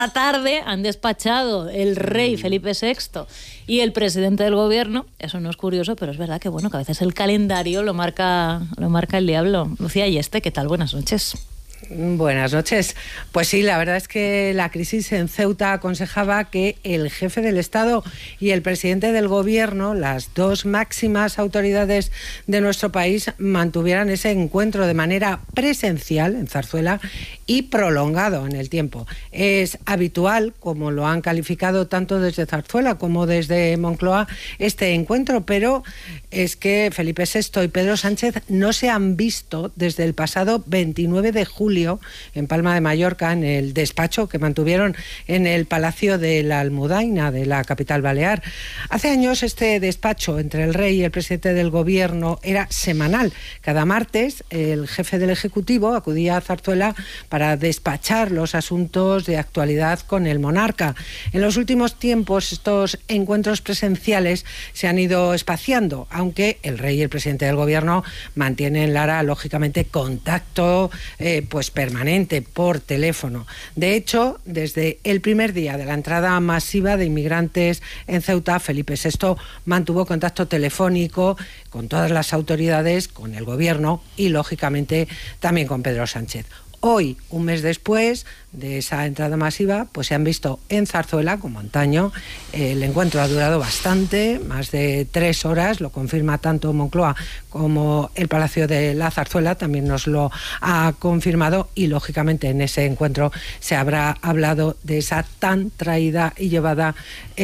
tarde han despachado el rey Felipe VI y el presidente del gobierno. Eso no es curioso, pero es verdad que bueno, que a veces el calendario lo marca el diablo. Lucía Ayeste, ¿qué tal? Buenas noches. Buenas noches. Pues sí, la verdad es que la crisis en Ceuta aconsejaba que el jefe del Estado y el presidente del Gobierno, las dos máximas autoridades de nuestro país, mantuvieran ese encuentro de manera presencial en Zarzuela y prolongado en el tiempo. Es habitual, como lo han calificado tanto desde Zarzuela como desde Moncloa, este encuentro, pero es que Felipe VI y Pedro Sánchez no se han visto desde el pasado 29 de julio en Palma de Mallorca, en el despacho que mantuvieron en el Palacio de la Almudaina de la capital balear. Hace años este despacho entre el rey y el presidente del gobierno era semanal. Cada martes el jefe del Ejecutivo acudía a Zarzuela para despachar los asuntos de actualidad con el monarca. En los últimos tiempos estos encuentros presenciales se han ido espaciando, aunque el rey y el presidente del gobierno mantienen, Lara, lógicamente contacto pues permanente por teléfono. De hecho, desde el primer día de la entrada masiva de inmigrantes en Ceuta, Felipe VI mantuvo contacto telefónico con todas las autoridades, con el gobierno y, lógicamente, también con Pedro Sánchez. Hoy, un mes después de esa entrada masiva, pues se han visto en Zarzuela, como antaño. El encuentro ha durado bastante, más de 3 horas, lo confirma tanto Moncloa como el Palacio de la Zarzuela, también nos lo ha confirmado, y lógicamente en ese encuentro se habrá hablado de esa tan traída y llevada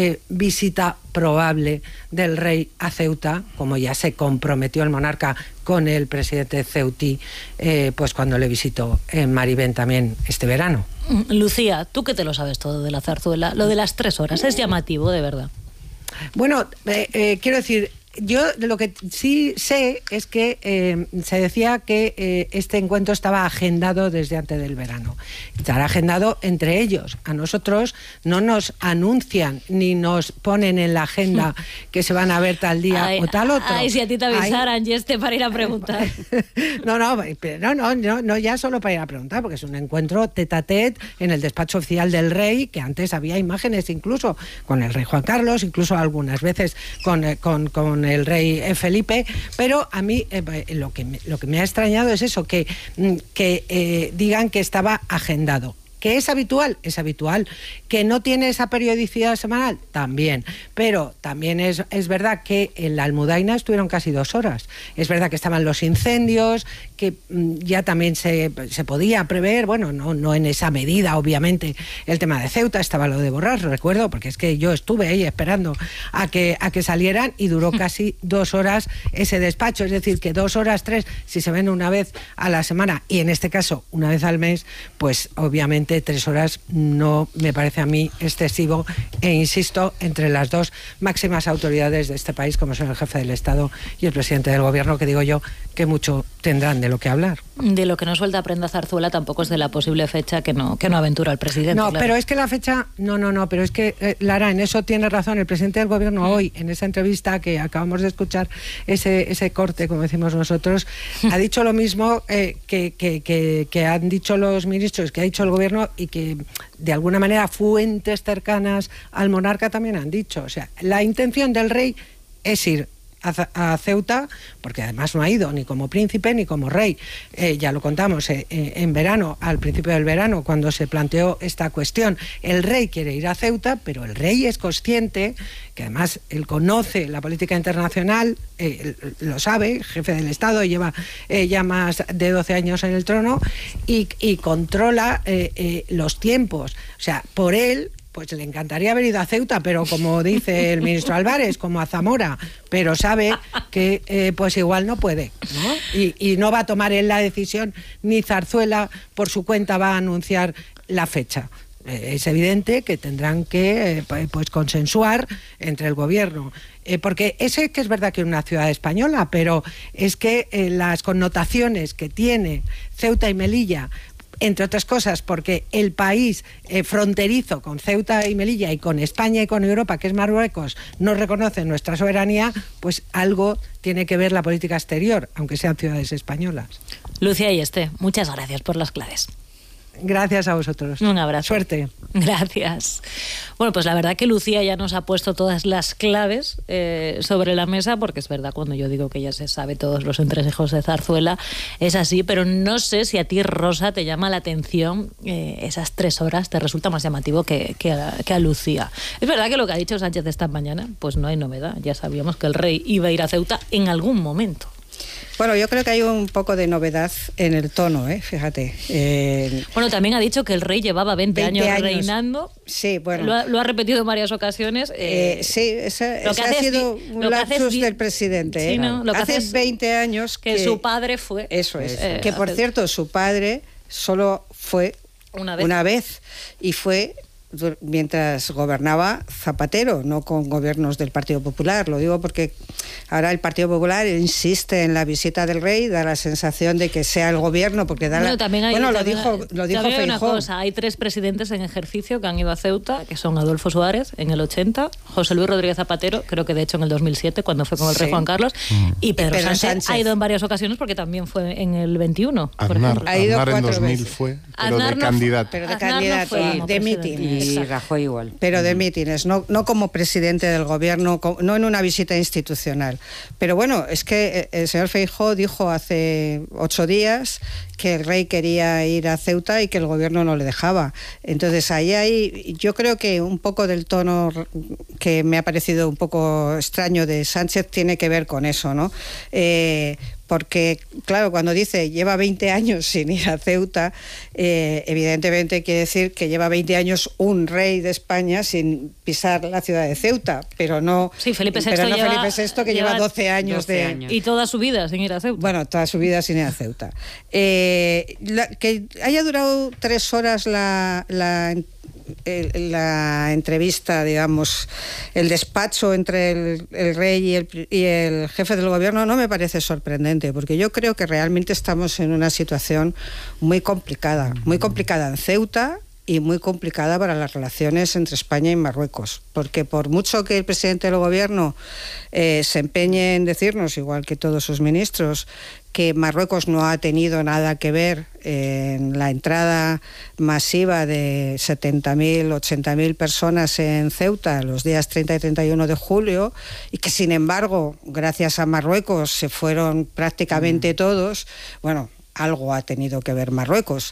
visita probable del rey a Ceuta, como ya se comprometió el monarca con el presidente ceutí, pues cuando le visitó en Maribén también este verano. Lucía, tú que te lo sabes todo de la Zarzuela, lo de las 3 horas es llamativo, de verdad. Bueno, quiero decir, yo lo que sí sé es que se decía que este encuentro estaba agendado desde antes del verano. Estará agendado entre ellos. A nosotros no nos anuncian ni nos ponen en la agenda que se van a ver tal día o tal otro. Ay, si a ti te avisaran, Yeste, para ir a preguntar. No, ya solo para ir a preguntar, porque es un encuentro tete a tete en el despacho oficial del rey, que antes había imágenes incluso con el rey Juan Carlos, incluso algunas veces con el rey Felipe, pero a mí lo que me ha extrañado es eso, que digan que estaba agendado. ¿Que es habitual? Es habitual. ¿Que no tiene esa periodicidad semanal? También. Pero también es verdad que en la Almudaina estuvieron casi 2 horas. Es verdad que estaban los incendios, que ya también se podía prever, bueno, no en esa medida, obviamente, el tema de Ceuta, estaba lo de Borràs, recuerdo, porque es que yo estuve ahí esperando a que salieran, y duró casi 2 horas ese despacho. Es decir, que 2 horas, 3, si se ven una vez a la semana, y en este caso una vez al mes, pues obviamente 3 horas no me parece a mí excesivo, e insisto, entre las dos máximas autoridades de este país, como son el jefe del Estado y el presidente del gobierno, que digo yo que mucho tendrán de lo que hablar. De lo que no suelta prenda Zarzuela tampoco es de la posible fecha que no aventura el presidente. No, claro. Pero es que la fecha, pero es que, Lara, en eso tiene razón el presidente del gobierno hoy, en esa entrevista que acabamos de escuchar, ese corte, como decimos nosotros, ha dicho lo mismo que han dicho los ministros, que ha dicho el gobierno, y que de alguna manera fuentes cercanas al monarca también han dicho. O sea, la intención del rey es ir a Ceuta, porque además no ha ido ni como príncipe ni como rey. Ya lo contamos en verano, al principio del verano, cuando se planteó esta cuestión. El rey quiere ir a Ceuta, pero el rey es consciente, que además él conoce la política internacional, lo sabe, jefe del Estado, lleva ya más de 12 años en el trono, y controla los tiempos. O sea, por él, pues le encantaría haber ido a Ceuta, pero como dice el ministro Álvarez, como a Zamora, pero sabe que pues igual no puede, ¿no? Y no va a tomar él la decisión, ni Zarzuela por su cuenta va a anunciar la fecha. Es evidente que tendrán que pues consensuar entre el gobierno, porque que es verdad que es una ciudad española, pero es que las connotaciones que tiene Ceuta y Melilla, entre otras cosas porque el país fronterizo con Ceuta y Melilla y con España y con Europa, que es Marruecos, no reconoce nuestra soberanía, pues algo tiene que ver la política exterior, aunque sean ciudades españolas. Lucía Ayeste, muchas gracias por las claves. Gracias a vosotros. Un abrazo. Suerte. Gracias. Bueno, pues la verdad que Lucía ya nos ha puesto todas las claves sobre la mesa, porque es verdad, cuando yo digo que ya se sabe todos los entresijos de Zarzuela, es así, pero no sé si a ti, Rosa, te llama la atención esas 3 horas, te resulta más llamativo que a Lucía. Es verdad que lo que ha dicho Sánchez esta mañana, pues no hay novedad, ya sabíamos que el rey iba a ir a Ceuta en algún momento. Bueno, yo creo que hay un poco de novedad en el tono, fíjate. Bueno, también ha dicho que el rey llevaba 20 años reinando. Sí, bueno. Lo ha repetido en varias ocasiones. Sí, ese ha sido un lapsus del presidente. Sí, ¿no? Hace 20 años que su padre fue... Eso es. Que, por cierto, su padre solo fue una vez y fue... mientras gobernaba Zapatero, no con gobiernos del Partido Popular. Lo digo porque ahora el Partido Popular insiste en la visita del rey, da la sensación de que sea el gobierno, porque da lo dijo Feijóo. Hay 3 presidentes en ejercicio que han ido a Ceuta, que son Adolfo Suárez en el 80, José Luis Rodríguez Zapatero, creo que de hecho en el 2007, cuando fue con el rey Juan Carlos, y Pedro Sánchez ha ido en varias ocasiones, porque también fue en el 21. Aznar en 2000 veces. Fue, pero de candidato. Pero de candidato, de mitin. Y Rajoy igual. Pero de mítines, no como presidente del gobierno, no en una visita institucional. Pero bueno, es que el señor Feijóo dijo hace 8 días que el rey quería ir a Ceuta y que el gobierno no le dejaba. Entonces ahí hay, yo creo que un poco del tono que me ha parecido un poco extraño de Sánchez tiene que ver con eso, ¿no? Porque, claro, cuando dice lleva 20 años sin ir a Ceuta, evidentemente quiere decir que lleva 20 años un rey de España sin pisar la ciudad de Ceuta, pero no, sí, Felipe VI, Felipe VI que lleva 12 años. Y toda su vida sin ir a Ceuta. Bueno, toda su vida sin ir a Ceuta. Que haya durado 3 horas la entrevista, digamos, el despacho entre el rey y el jefe del gobierno, no me parece sorprendente, porque yo creo que realmente estamos en una situación muy complicada en Ceuta y muy complicada para las relaciones entre España y Marruecos, porque por mucho que el presidente del gobierno se empeñe en decirnos, igual que todos sus ministros, que Marruecos no ha tenido nada que ver en la entrada masiva de 70.000, 80.000 personas en Ceuta los días 30 y 31 de julio, y que sin embargo, gracias a Marruecos, se fueron prácticamente todos. Bueno, algo ha tenido que ver Marruecos.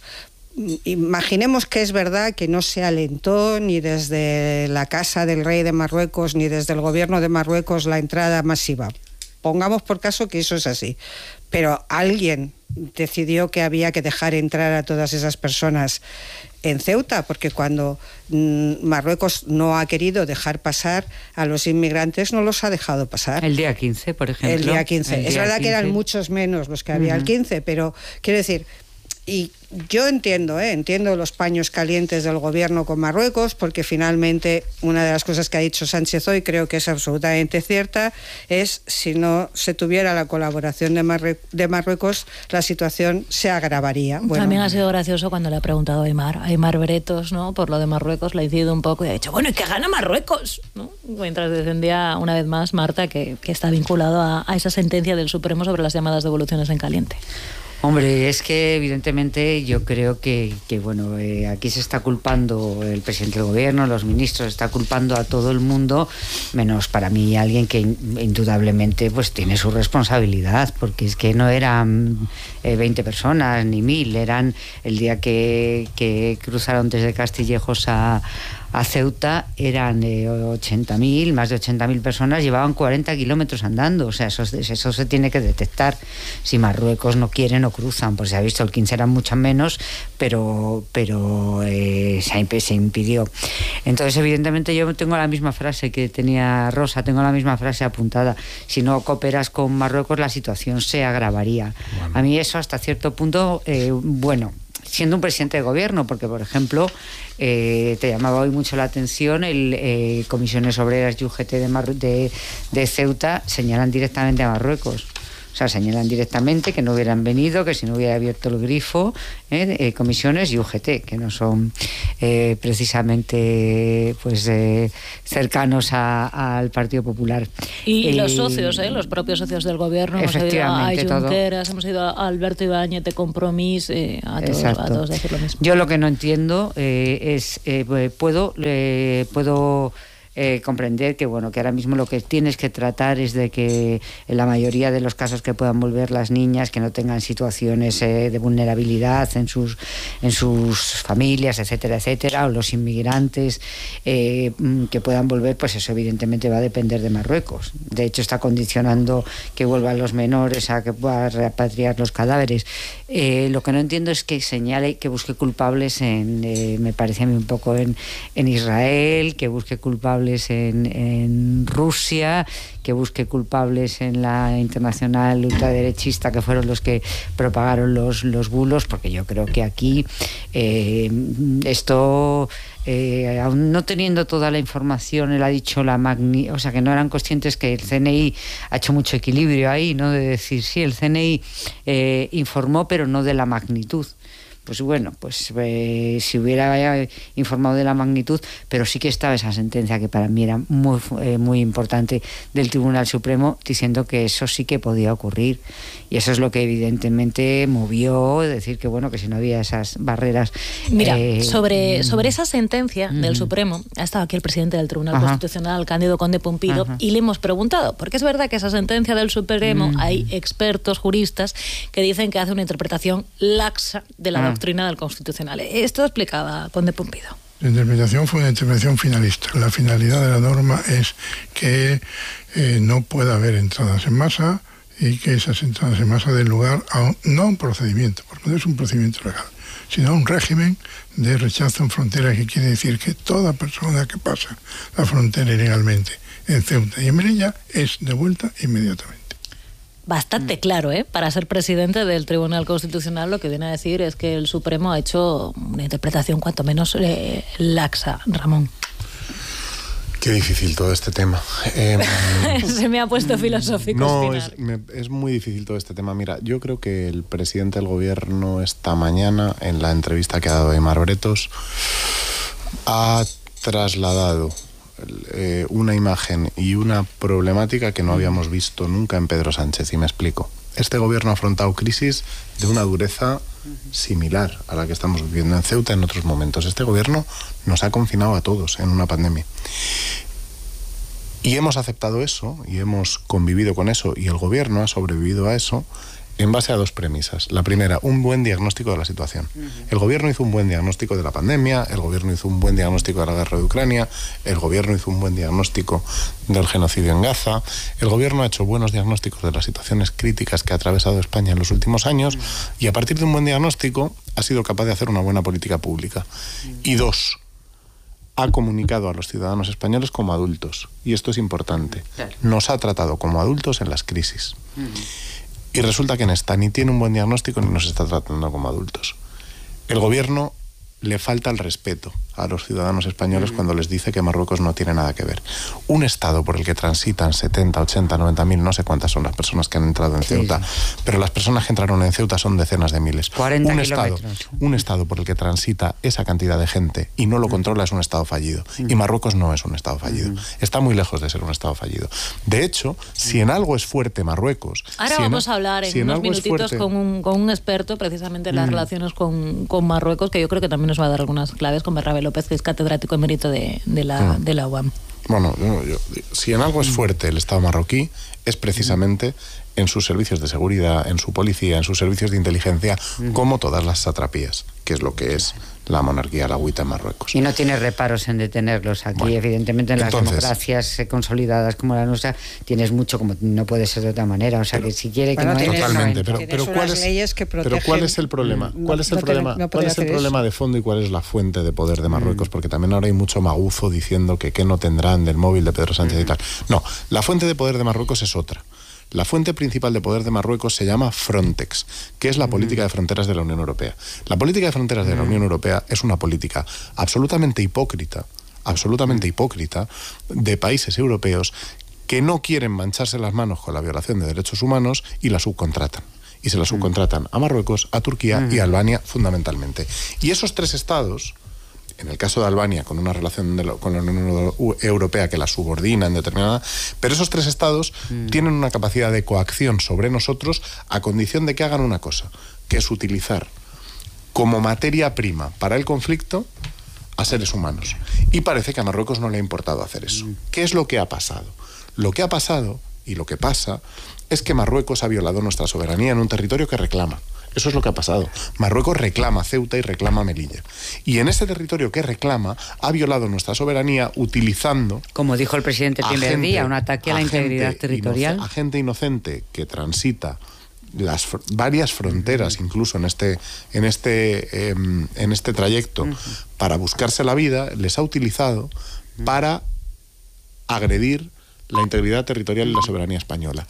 Imaginemos que es verdad que no se alentó ni desde la casa del rey de Marruecos ni desde el gobierno de Marruecos la entrada masiva. Pongamos por caso que eso es así. Pero alguien decidió que había que dejar entrar a todas esas personas en Ceuta, porque cuando Marruecos no ha querido dejar pasar a los inmigrantes, no los ha dejado pasar. El día 15, por ejemplo. El día 15. Es verdad que eran muchos menos los que había el 15, pero quiero decir... Y yo entiendo los paños calientes del gobierno con Marruecos, porque finalmente una de las cosas que ha dicho Sánchez hoy, creo que es absolutamente cierta, es si no se tuviera la colaboración de Marruecos, la situación se agravaría. Bueno, también ha sido gracioso cuando le ha preguntado a Aimar Bretos, ¿no?, por lo de Marruecos, le ha incidido un poco y ha dicho, bueno, ¿y qué gana Marruecos?, ¿no? Mientras defendía una vez más Marta que está vinculado a esa sentencia del Supremo sobre las llamadas devoluciones en caliente. Hombre, es que evidentemente yo creo que bueno, aquí se está culpando el presidente del gobierno, los ministros, está culpando a todo el mundo, menos para mí alguien que indudablemente pues tiene su responsabilidad, porque es que no eran 20 personas ni 1000, eran el día que cruzaron desde Castillejos a Ceuta, eran 80.000, más de 80.000 personas, llevaban 40 kilómetros andando. O sea, eso se tiene que detectar. Si Marruecos no quiere, no cruzan. Pues se ha visto, el 15 eran muchas menos, pero se impidió. Entonces, evidentemente, yo tengo la misma frase que tenía Rosa, tengo la misma frase apuntada. Si no cooperas con Marruecos, la situación se agravaría. Bueno. A mí eso, hasta cierto punto, bueno, siendo un presidente de gobierno, porque, por ejemplo, te llamaba hoy mucho la atención, Comisiones Obreras y UGT de Ceuta señalan directamente a Marruecos. O O sea, señalan directamente que no hubieran venido, que si no hubiera abierto el grifo, comisiones y UGT, que no son precisamente pues cercanos al Partido Popular. Y los socios, los propios socios del gobierno, hemos ido a Junqueras, hemos ido a Alberto Ibáñez de Compromís, a todos decir lo mismo. Yo lo que no entiendo es, puedo comprender que bueno, que ahora mismo lo que tienes que tratar es de que en la mayoría de los casos que puedan volver las niñas, que no tengan situaciones de vulnerabilidad en sus familias, etcétera, etcétera, o los inmigrantes que puedan volver, pues eso evidentemente va a depender de Marruecos. De hecho está condicionando que vuelvan los menores a que puedan repatriar los cadáveres. Lo que no entiendo es que señale, que busque culpables me parece a mí un poco en Israel, que busque culpables en Rusia, que busque culpables en la internacional ultraderechista, que fueron los que propagaron los bulos, porque yo creo que aquí esto, aún no teniendo toda la información, él ha dicho o sea, que no eran conscientes que el CNI ha hecho mucho equilibrio ahí, ¿no? De decir, sí, el CNI informó, pero no de la magnitud. Pues bueno, pues si hubiera informado de la magnitud, pero sí que estaba esa sentencia que para mí era muy importante del Tribunal Supremo, diciendo que eso sí que podía ocurrir, y eso es lo que evidentemente movió, decir que bueno, que si no había esas barreras. Mira, sobre esa sentencia del Supremo ha estado aquí el presidente del Tribunal Constitucional, Cándido Conde Pumpido, y le hemos preguntado, porque es verdad que esa sentencia del Supremo hay expertos juristas que dicen que hace una interpretación laxa de la doctrina del Constitucional. Esto explicaba Conde Pumpido. La interpretación fue una interpretación finalista. La finalidad de la norma es que no pueda haber entradas en masa y que esas entradas en masa den lugar no a un procedimiento, porque no es un procedimiento legal, sino a un régimen de rechazo en frontera, que quiere decir que toda persona que pasa la frontera ilegalmente en Ceuta y en Melilla es devuelta inmediatamente. Bastante claro, para ser presidente del Tribunal Constitucional, lo que viene a decir es que el Supremo ha hecho una interpretación cuanto menos laxa. Ramón. Qué difícil todo este tema. Se me ha puesto filosófico. No, es muy difícil todo este tema. Mira, yo creo que el presidente del gobierno esta mañana, en la entrevista que ha dado Aimar Bretos, ha trasladado una imagen y una problemática que no habíamos visto nunca en Pedro Sánchez, y me explico. Este gobierno ha afrontado crisis de una dureza similar a la que estamos viviendo en Ceuta en otros momentos. Este gobierno nos ha confinado a todos en una pandemia. Y hemos aceptado eso, y hemos convivido con eso, y el gobierno ha sobrevivido a eso en base a dos premisas. La primera, un buen diagnóstico de la situación. El gobierno hizo un buen diagnóstico de la pandemia, el gobierno hizo un buen diagnóstico de la guerra de Ucrania, el gobierno hizo un buen diagnóstico del genocidio en Gaza, el gobierno ha hecho buenos diagnósticos de las situaciones críticas que ha atravesado España en los últimos años, y a partir de un buen diagnóstico ha sido capaz de hacer una buena política pública. Y dos, ha comunicado a los ciudadanos españoles como adultos, y esto es importante. Nos ha tratado como adultos en las crisis. Y resulta que en esta ni tiene un buen diagnóstico ni nos está tratando como adultos. El gobierno le falta el respeto a los ciudadanos españoles cuando les dice que Marruecos no tiene nada que ver. Un estado por el que transitan 70, 80, 90.000, no sé cuántas son las personas que han entrado en Ceuta, pero las personas que entraron en Ceuta son decenas de miles. 40 kilómetros. Un estado por el que transita esa cantidad de gente y no lo controla es un estado fallido. Y Marruecos no es un estado fallido. Está muy lejos de ser un estado fallido. De hecho, si en algo es fuerte Marruecos... Ahora vamos a hablar en unos minutitos con un experto precisamente en las relaciones con Marruecos, que yo creo que también nos va a dar algunas claves, con Berrabe López, que es catedrático emérito de la UAM. Bueno, si en algo es fuerte el Estado marroquí, es precisamente en sus servicios de seguridad, en su policía, en sus servicios de inteligencia, como todas las satrapías, que es lo que es la monarquía alawita en Marruecos. Y no tiene reparos en detenerlos. Aquí, bueno, evidentemente, en las democracias consolidadas como la nuestra, tienes mucho, como no puede ser de otra manera. O sea, que si quiere que no haya... Totalmente, pero ¿cuál es el problema? ¿Cuál es el problema de fondo y cuál es la fuente de poder de Marruecos? Porque también ahora hay mucho maguzo diciendo que qué no tendrán del móvil de Pedro Sánchez y tal. No, la fuente de poder de Marruecos es otra. La fuente principal de poder de Marruecos se llama Frontex, que es la política de fronteras de la Unión Europea. La política de fronteras de la Unión Europea es una política absolutamente hipócrita de países europeos que no quieren mancharse las manos con la violación de derechos humanos y la subcontratan. Y se la subcontratan a Marruecos, a Turquía y a Albania fundamentalmente. Y esos 3 estados, en el caso de Albania, con una relación con la Unión Europea que la subordina en determinada... Pero esos 3 estados tienen una capacidad de coacción sobre nosotros a condición de que hagan una cosa, que es utilizar como materia prima para el conflicto a seres humanos. Y parece que a Marruecos no le ha importado hacer eso. ¿Qué es lo que ha pasado? Lo que ha pasado y lo que pasa es que Marruecos ha violado nuestra soberanía en un territorio que reclama. Eso es lo que ha pasado. Marruecos reclama Ceuta y reclama Melilla. Y en ese territorio que reclama ha violado nuestra soberanía utilizando... Como dijo el presidente el primer día, un ataque a la integridad territorial. A gente inocente que transita las varias fronteras, incluso en este trayecto, para buscarse la vida, les ha utilizado para agredir la integridad territorial y la soberanía española.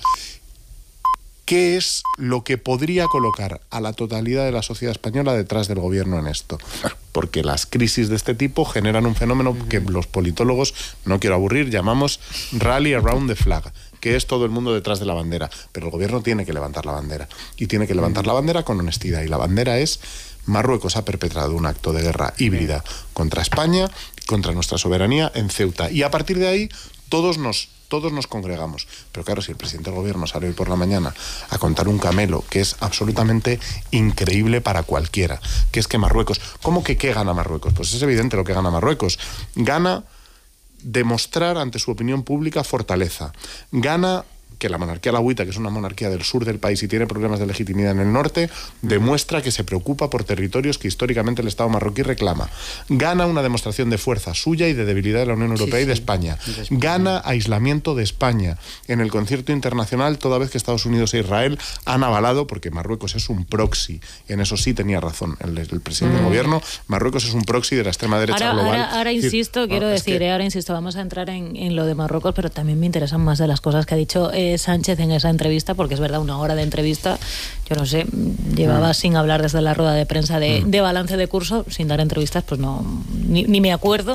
¿Qué es lo que podría colocar a la totalidad de la sociedad española detrás del gobierno en esto? Porque las crisis de este tipo generan un fenómeno que los politólogos, no quiero aburrir, llamamos rally around the flag, que es todo el mundo detrás de la bandera. Pero el gobierno tiene que levantar la bandera. Y tiene que levantar la bandera con honestidad. Y la bandera es: Marruecos ha perpetrado un acto de guerra híbrida contra España, contra nuestra soberanía en Ceuta. Y a partir de ahí todos nos congregamos. Pero claro, si el presidente del gobierno sale hoy por la mañana a contar un camelo que es absolutamente increíble para cualquiera, que es que Marruecos... ¿Cómo que qué gana Marruecos? Pues es evidente lo que gana Marruecos. Gana demostrar ante su opinión pública fortaleza. Gana que la monarquía alauita, que es una monarquía del sur del país y tiene problemas de legitimidad en el norte, demuestra que se preocupa por territorios que históricamente el Estado marroquí reclama. Gana una demostración de fuerza suya y de debilidad de la Unión Europea y de España. Gana aislamiento de España en el concierto internacional, toda vez que Estados Unidos e Israel han avalado, porque Marruecos es un proxy, en eso sí tenía razón el presidente del gobierno, Marruecos es un proxy de la extrema derecha global. Ahora insisto, vamos a entrar en lo de Marruecos, pero también me interesan más de las cosas que ha dicho Sánchez en esa entrevista, porque es verdad, 1 hora de entrevista, yo no sé, llevaba sin hablar desde la rueda de prensa de balance de curso, sin dar entrevistas, pues no, ni me acuerdo.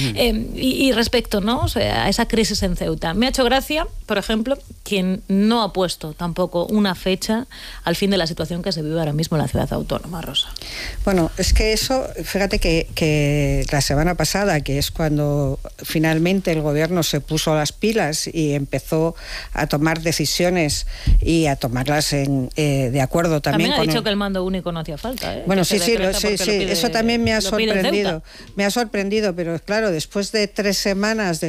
Y respecto, ¿no? O sea, a esa crisis en Ceuta, me ha hecho gracia, por ejemplo, quien no ha puesto tampoco una fecha al fin de la situación que se vive ahora mismo en la ciudad autónoma, Rosa. Bueno, es que eso, fíjate que la semana pasada, que es cuando finalmente el gobierno se puso las pilas y empezó a tomar decisiones y a tomarlas de acuerdo también. También ha dicho que el mando único no hacía falta. Bueno, sí, eso también me ha sorprendido. Me ha sorprendido, pero claro, después de 3 semanas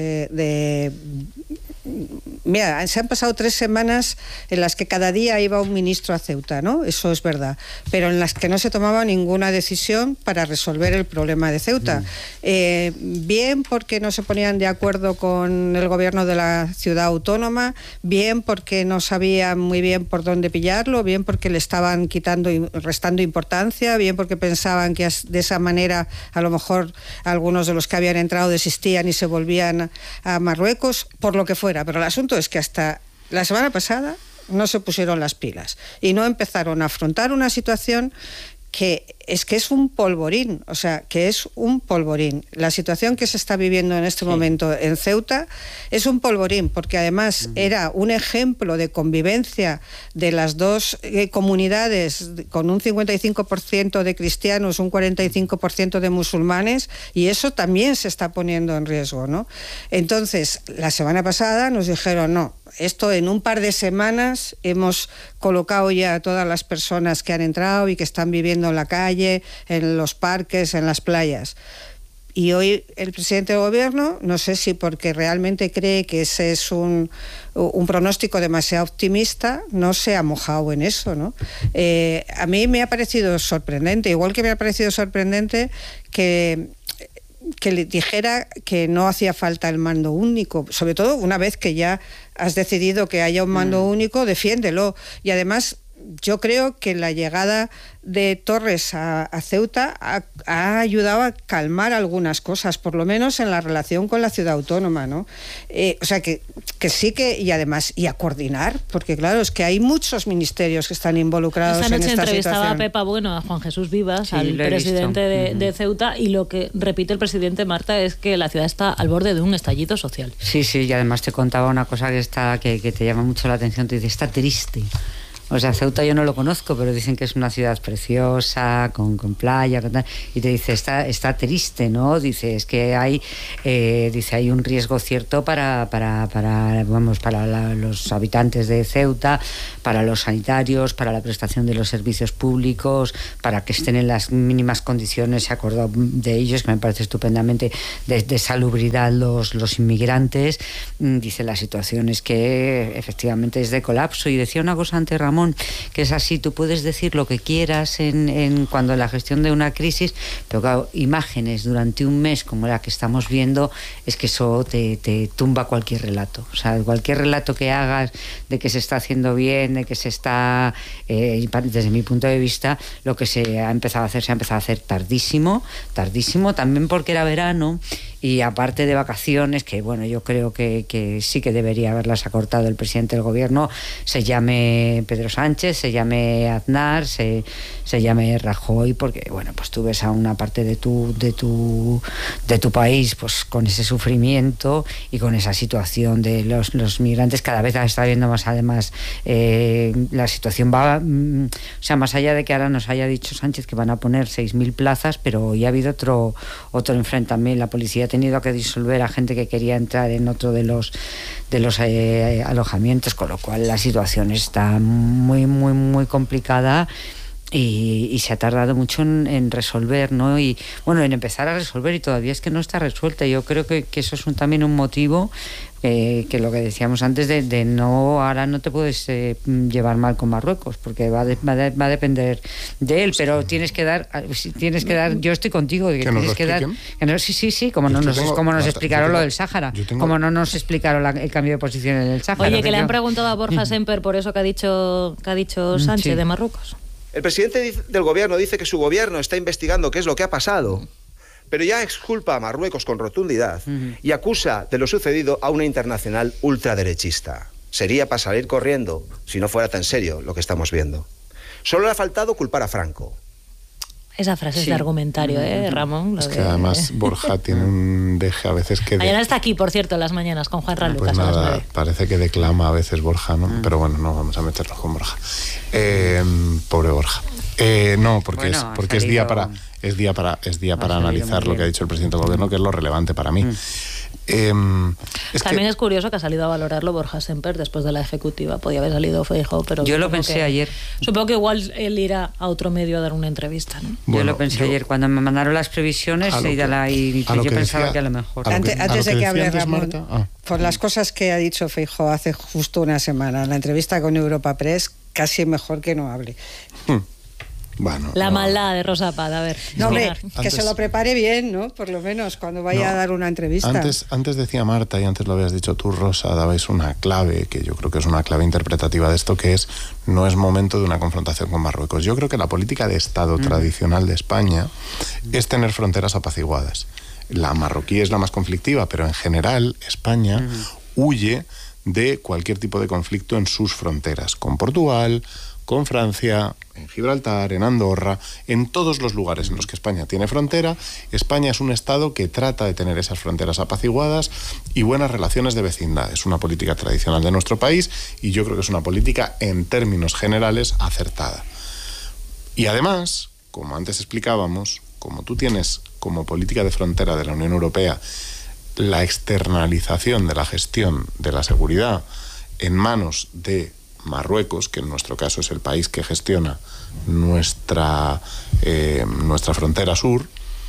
Mira, se han pasado 3 semanas en las que cada día iba un ministro a Ceuta, ¿no? Eso es verdad, pero en las que no se tomaba ninguna decisión para resolver el problema de Ceuta. Bien porque no se ponían de acuerdo con el gobierno de la ciudad autónoma, bien porque no sabían muy bien por dónde pillarlo, bien porque le estaban quitando y restando importancia, bien porque pensaban que de esa manera a lo mejor algunos de los que habían entrado desistían y se volvían a Marruecos, por lo que fuera. Pero el asunto es que hasta la semana pasada no se pusieron las pilas y no empezaron a afrontar una situación que es un polvorín, o sea, que es un polvorín. La situación que se está viviendo en este momento en Ceuta es un polvorín, porque además era un ejemplo de convivencia de las dos comunidades, con un 55% de cristianos, un 45% de musulmanes, y eso también se está poniendo en riesgo, ¿no? Entonces, la semana pasada nos dijeron, no, esto en un par de semanas hemos colocado ya a todas las personas que han entrado y que están viviendo en la calle, en los parques, en las playas. Y hoy el presidente del gobierno, no sé si porque realmente cree que ese es un pronóstico demasiado optimista, no se ha mojado en eso, ¿no? A mí me ha parecido sorprendente, igual que me ha parecido sorprendente que le dijera que no hacía falta el mando único, sobre todo una vez que ya has decidido que haya un mando único, defiéndelo. Y además yo creo que la llegada de Torres a Ceuta ha ayudado a calmar algunas cosas, por lo menos en la relación con la ciudad autónoma, ¿no? O sea, que sí que, y además, y a coordinar, porque claro, es que hay muchos ministerios que están involucrados en esta situación. Esta noche entrevistaba a Pepa Bueno, a Juan Jesús Vivas, sí, al presidente de Ceuta, y lo que repite el presidente, Marta, es que la ciudad está al borde de un estallido social. Sí, y además te contaba una cosa que te llama mucho la atención, te dice, está triste. O sea, Ceuta yo no lo conozco, pero dicen que es una ciudad preciosa, con playa, con tal, y te dice, está triste, ¿no? Dice, es que hay un riesgo cierto para los habitantes de Ceuta, para los sanitarios, para la prestación de los servicios públicos, para que estén en las mínimas condiciones, se acordó de ellos, que me parece estupendamente, de salubridad los inmigrantes. Dice, la situación es que efectivamente es de colapso. Y decía una cosa antes, Ramón, que es así, tú puedes decir lo que quieras cuando en la gestión de una crisis, pero claro, imágenes durante un mes como la que estamos viendo, es que eso te tumba cualquier relato. O sea, cualquier relato que hagas de que se está haciendo bien, de que se está, desde mi punto de vista, lo que se ha empezado a hacer tardísimo, también porque era verano. Y aparte de vacaciones, que bueno, yo creo que sí que debería haberlas acortado el presidente del gobierno, se llame Pedro Sánchez, se llame Aznar, se llame Rajoy, porque bueno, pues tú ves a una parte de tu país pues con ese sufrimiento y con esa situación de los migrantes. Cada vez la está viendo más, además la situación va, o sea, más allá de que ahora nos haya dicho Sánchez que van a poner 6.000 plazas, pero ya ha habido otro enfrentamiento. La policía ha tenido que disolver a gente que quería entrar en otro de los alojamientos, con lo cual la situación está muy, muy, muy complicada. Y se ha tardado mucho en resolver, ¿no? Y bueno, en empezar a resolver, y todavía es que no está resuelta. Yo creo que eso es también un motivo, que lo que decíamos antes de no, ahora no te puedes llevar mal con Marruecos, porque va a depender de él, pero tienes que dar, yo estoy contigo, que tienes que dar, sí, como nos explicaron lo del Sáhara, como no nos explicaron el cambio de posición en el Sáhara. Oye, que le han preguntado a Borja Semper por eso que ha dicho Sánchez de Marruecos. El presidente del gobierno dice que su gobierno está investigando qué es lo que ha pasado, pero ya exculpa a Marruecos con rotundidad y acusa de lo sucedido a una internacional ultraderechista. Sería para salir corriendo si no fuera tan serio lo que estamos viendo. Solo le ha faltado culpar a Franco. Esa frase es de argumentario, Ramón. Es que además Borja tiene un deje a veces que... Mañana está aquí, por cierto, en las mañanas con Juan Ran Lucas. Pues nada, parece que declama a veces Borja, ¿no? Pero bueno, no vamos a meternos con Borja. Pobre Borja. No, porque es día para analizar lo que ha dicho el presidente del gobierno, que es lo relevante para mí. También es curioso que ha salido a valorarlo Borja Semper después de la ejecutiva. Podía haber salido Feijóo, pero... Yo lo pensé ayer. Supongo que igual él irá a otro medio a dar una entrevista, ¿no? Bueno, yo lo pensé ayer. Cuando me mandaron las previsiones, yo pensaba que a lo mejor... Antes de que hable Ramón, por las cosas que ha dicho Feijóo hace justo una semana, en la entrevista con Europa Press, casi mejor que no hable. Bueno, la maldad de Rosa Paz, a ver. No, hombre, que se lo prepare bien, ¿no? Por lo menos cuando vaya a dar una entrevista. Antes decía Marta, y antes lo habías dicho tú, Rosa, dabais una clave, que yo creo que es una clave interpretativa de esto, que es, no es momento de una confrontación con Marruecos. Yo creo que la política de Estado tradicional de España es tener fronteras apaciguadas. La marroquí es la más conflictiva, pero en general España huye de cualquier tipo de conflicto en sus fronteras, con Portugal, con Francia, en Gibraltar, en Andorra, en todos los lugares en los que España tiene frontera. España es un Estado que trata de tener esas fronteras apaciguadas y buenas relaciones de vecindad. Es una política tradicional de nuestro país y yo creo que es una política, en términos generales, acertada. Y además, como antes explicábamos, como tú tienes como política de frontera de la Unión Europea la externalización de la gestión de la seguridad en manos de Marruecos, que en nuestro caso es el país que gestiona nuestra frontera sur,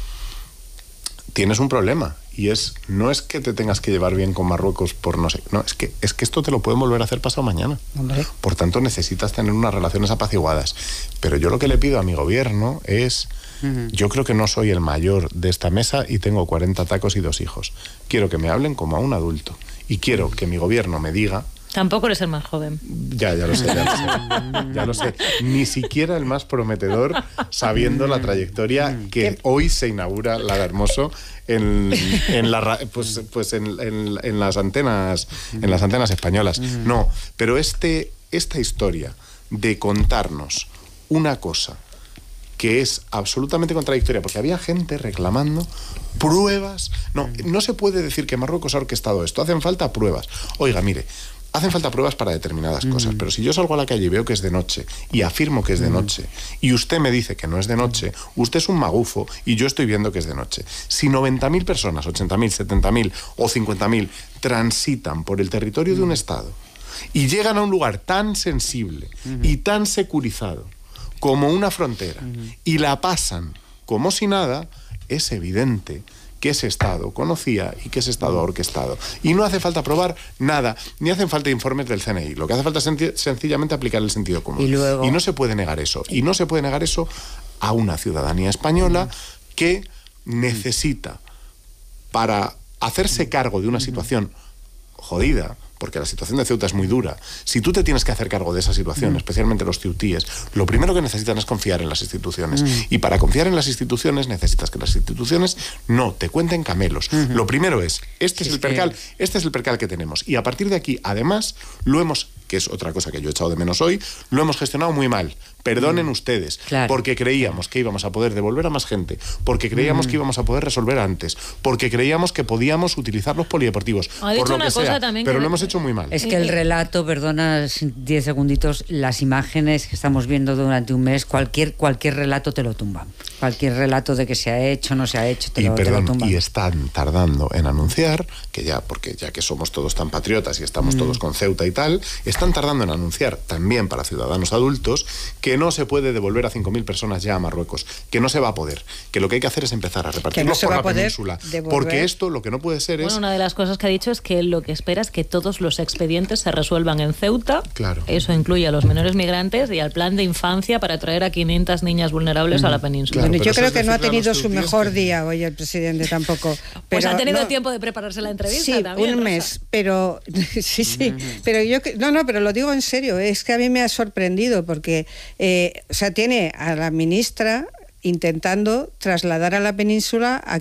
tienes un problema. Y no es que te tengas que llevar bien con Marruecos por no sé... No, es que esto te lo pueden volver a hacer pasado mañana. Hombre. Por tanto, necesitas tener unas relaciones apaciguadas. Pero yo lo que le pido a mi gobierno es... Yo creo que no soy el mayor de esta mesa y tengo 40 tacos y 2 hijos. Quiero que me hablen como a un adulto. Y quiero que mi gobierno me diga Tampoco eres el más joven. Ya lo sé. Ya lo sé. Ni siquiera el más prometedor, sabiendo la trayectoria que hoy se inaugura Lara Hermoso en las antenas españolas. No, pero esta historia de contarnos una cosa que es absolutamente contradictoria, porque había gente reclamando pruebas. No se puede decir que Marruecos ha orquestado esto, hacen falta pruebas. Oiga, mire, hacen falta pruebas para determinadas cosas, pero si yo salgo a la calle y veo que es de noche y afirmo que es de noche y usted me dice que no es de noche, usted es un magufo y yo estoy viendo que es de noche. Si 90.000 personas, 80.000, 70.000 o 50.000 transitan por el territorio de un Estado y llegan a un lugar tan sensible y tan securizado como una frontera y la pasan como si nada, es evidente que ese Estado conocía y que ese Estado ha orquestado. Y no hace falta probar nada, ni hacen falta informes del CNI. Lo que hace falta es sencillamente aplicar el sentido común. Y no se puede negar eso. Y no se puede negar eso a una ciudadanía española que necesita, para hacerse cargo de una situación jodida, porque la situación de Ceuta es muy dura. Si tú te tienes que hacer cargo de esa situación, especialmente los ceutíes, lo primero que necesitan es confiar en las instituciones. Y para confiar en las instituciones necesitas que las instituciones no te cuenten camelos. Lo primero es, este es el percal que tenemos. Y a partir de aquí, además, lo hemos, que es otra cosa que yo he echado de menos hoy, lo hemos gestionado muy mal. Perdonen ustedes, porque creíamos que íbamos a poder devolver a más gente, porque creíamos que íbamos a poder resolver antes, porque creíamos que podíamos utilizar los polideportivos, por lo que sea, pero lo hemos hecho muy mal. Es que el relato, perdona 10 segunditos, las imágenes que estamos viendo durante un mes, cualquier relato te lo tumba. Cualquier relato de que se ha hecho, no se ha hecho, te lo tumba. Y están tardando en anunciar, porque ya que somos todos tan patriotas y estamos todos con Ceuta y tal, están tardando en anunciar también para ciudadanos adultos que no se puede devolver a 5.000 personas ya a Marruecos, que no se va a poder, que lo que hay que hacer es empezar a repartirlos por la península, porque esto lo que no puede ser es... Una de las cosas que ha dicho es que lo que espera es que todos los expedientes se resuelvan en Ceuta. Claro. Eso incluye a los menores migrantes y al plan de infancia para traer a 500 niñas vulnerables a la península. Claro, bueno, yo creo que no ha tenido su mejor día hoy el presidente tampoco. Pues ha tenido tiempo de prepararse la entrevista también. Un mes, pero sí, pero yo pero lo digo en serio, es que a mí me ha sorprendido porque tiene a la ministra intentando trasladar a la península a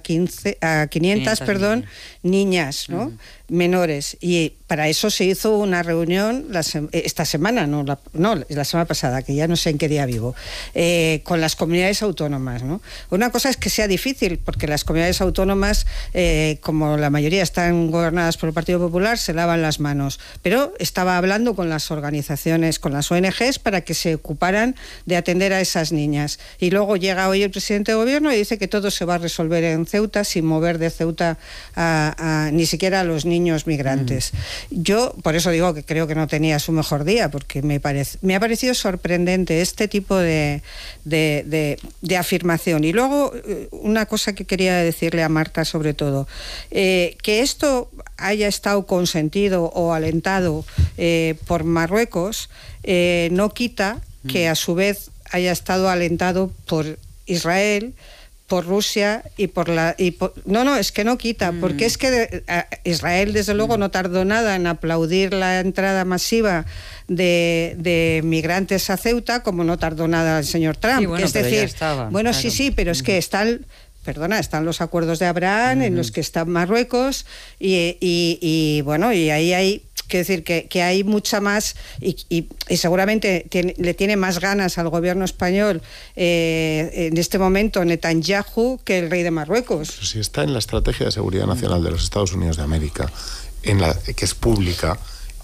500 niñas, ¿no? Menores, y para eso se hizo una reunión esta semana, la semana pasada, que ya no sé en qué día vivo, con las comunidades autónomas, ¿no? Una cosa es que sea difícil, porque las comunidades autónomas, como la mayoría están gobernadas por el Partido Popular, se lavan las manos, pero estaba hablando con las organizaciones, con las ONGs, para que se ocuparan de atender a esas niñas, y luego llega hoy el presidente de gobierno y dice que todo se va a resolver en Ceuta, sin mover de Ceuta ni siquiera a los niños migrantes. Yo por eso digo que creo que no tenía su mejor día, porque me ha parecido sorprendente este tipo de afirmación. Y luego una cosa que quería decirle a Marta, sobre todo, que esto haya estado consentido o alentado por Marruecos, no quita que a su vez haya estado alentado por Israel, por Rusia y es que no quita, porque es que Israel desde luego no tardó nada en aplaudir la entrada masiva de migrantes a Ceuta, como no tardó nada el señor Trump. Sí, bueno, es decir, estaban, claro. Sí, pero es que están los acuerdos de Abraham en los que está Marruecos y ahí hay... Quiero decir que hay mucha más y seguramente le tiene más ganas al gobierno español en este momento Netanyahu que el rey de Marruecos. Si está en la Estrategia de Seguridad Nacional de los Estados Unidos de América, que es pública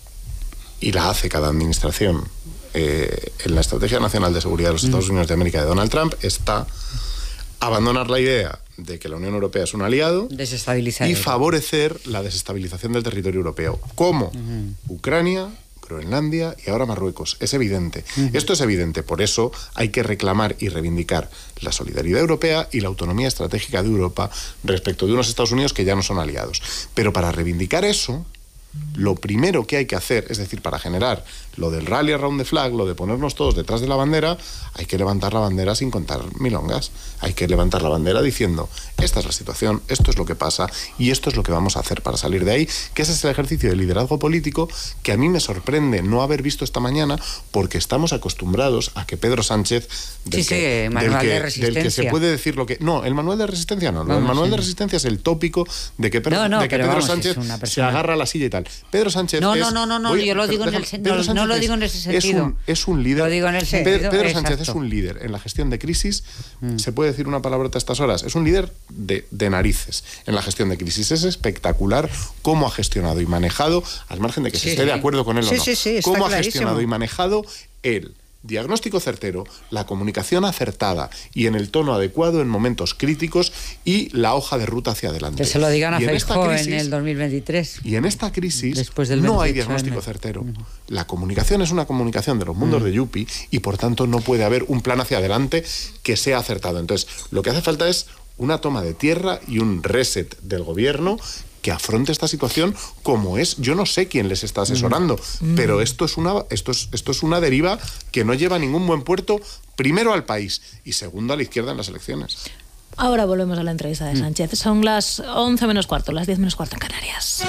y la hace cada administración, en la Estrategia Nacional de Seguridad de los Estados Unidos de América de Donald Trump está abandonar la idea de que la Unión Europea es un aliado y favorecer la desestabilización del territorio europeo, como Ucrania, Groenlandia y ahora Marruecos. Es evidente. Esto es evidente, por eso hay que reclamar y reivindicar la solidaridad europea y la autonomía estratégica de Europa respecto de unos Estados Unidos que ya no son aliados. Pero para reivindicar eso, lo primero que hay que hacer, es decir, para generar lo del rally around the flag, lo de ponernos todos detrás de la bandera, hay que levantar la bandera sin contar milongas. Hay que levantar la bandera diciendo, esta es la situación, esto es lo que pasa y esto es lo que vamos a hacer para salir de ahí, que ese es el ejercicio de liderazgo político que a mí me sorprende no haber visto esta mañana, porque estamos acostumbrados a que Pedro Sánchez, del que se puede decir lo que... No, el manual de resistencia no. El manual de resistencia es el tópico de que Pedro Sánchez se agarra a la silla y tal. Pedro Sánchez yo lo digo en ese sentido. Es un líder. Lo digo en el sentido. Pedro Sánchez es un líder en la gestión de crisis. Se puede decir una palabrota a estas horas. Es un líder de narices en la gestión de crisis. Es espectacular cómo ha gestionado y manejado, al margen de que se esté de acuerdo con él o no. Cómo ha gestionado y manejado el diagnóstico certero, la comunicación acertada y en el tono adecuado en momentos críticos y la hoja de ruta hacia adelante. Que se lo digan a Feijóo en el 2023. Y en esta crisis no hay diagnóstico certero. La comunicación es una comunicación de los mundos de Yupi y por tanto no puede haber un plan hacia adelante que sea acertado. Entonces, lo que hace falta es una toma de tierra y un reset del gobierno que afronte esta situación como es. Yo no sé quién les está asesorando, pero esto es una deriva que no lleva a ningún buen puerto, primero al país y segundo a la izquierda en las elecciones. Ahora volvemos a la entrevista de Sánchez. Son las 11 menos cuarto, las 10 menos cuarto en Canarias.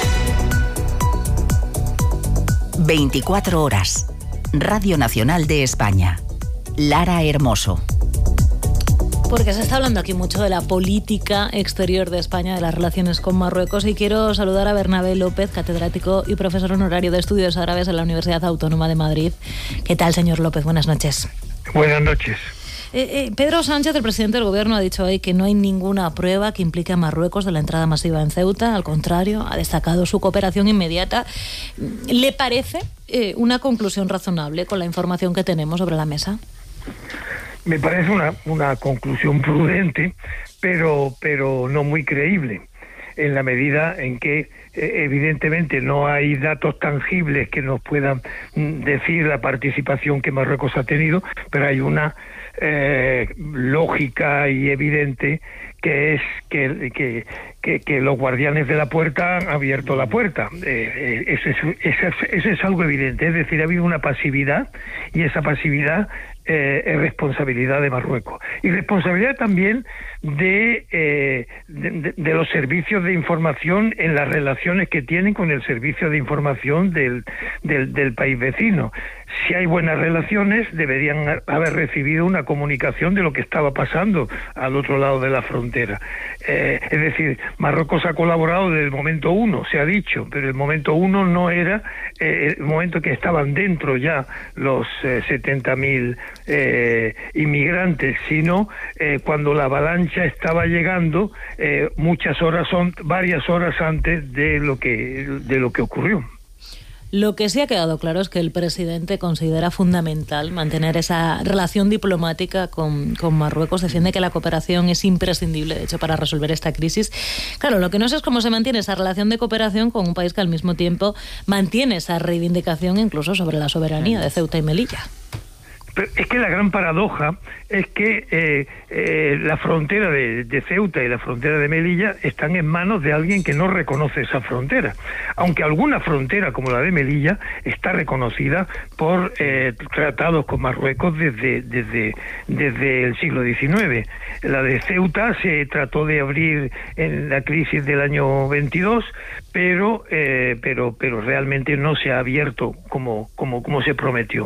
24 horas. Radio Nacional de España. Lara Hermoso. Porque se está hablando aquí mucho de la política exterior de España, de las relaciones con Marruecos, y quiero saludar a Bernabé López, catedrático y profesor honorario de Estudios Árabes en la Universidad Autónoma de Madrid. ¿Qué tal, señor López? Buenas noches. Buenas noches. Pedro Sánchez, el presidente del Gobierno, ha dicho hoy que no hay ninguna prueba que implique a Marruecos de la entrada masiva en Ceuta. Al contrario, ha destacado su cooperación inmediata. ¿Le parece una conclusión razonable con la información que tenemos sobre la mesa? Me parece una conclusión prudente, pero no muy creíble, en la medida en que evidentemente no hay datos tangibles que nos puedan decir la participación que Marruecos ha tenido, pero hay una lógica y evidente que es que los guardianes de la puerta han abierto la puerta. Eso es algo evidente, es decir, ha habido una pasividad y esa pasividad es responsabilidad de Marruecos y responsabilidad también de los servicios de información en las relaciones que tienen con el servicio de información del país vecino. Si hay buenas relaciones, deberían haber recibido una comunicación de lo que estaba pasando al otro lado de la frontera. Es decir, Marruecos ha colaborado desde el momento uno, se ha dicho, pero el momento uno no era el momento que estaban dentro ya los 70.000 inmigrantes, sino cuando la avalancha estaba llegando varias horas antes de lo que ocurrió. Lo que sí ha quedado claro es que el presidente considera fundamental mantener esa relación diplomática con Marruecos. Defiende que la cooperación es imprescindible, de hecho, para resolver esta crisis. Claro, lo que no sé es cómo se mantiene esa relación de cooperación con un país que al mismo tiempo mantiene esa reivindicación incluso sobre la soberanía de Ceuta y Melilla. Pero es que la gran paradoja es que la frontera de Ceuta y la frontera de Melilla están en manos de alguien que no reconoce esa frontera. Aunque alguna frontera, como la de Melilla, está reconocida por tratados con Marruecos desde el siglo XIX. La de Ceuta se trató de abrir en la crisis del año 22, pero realmente no se ha abierto como se prometió.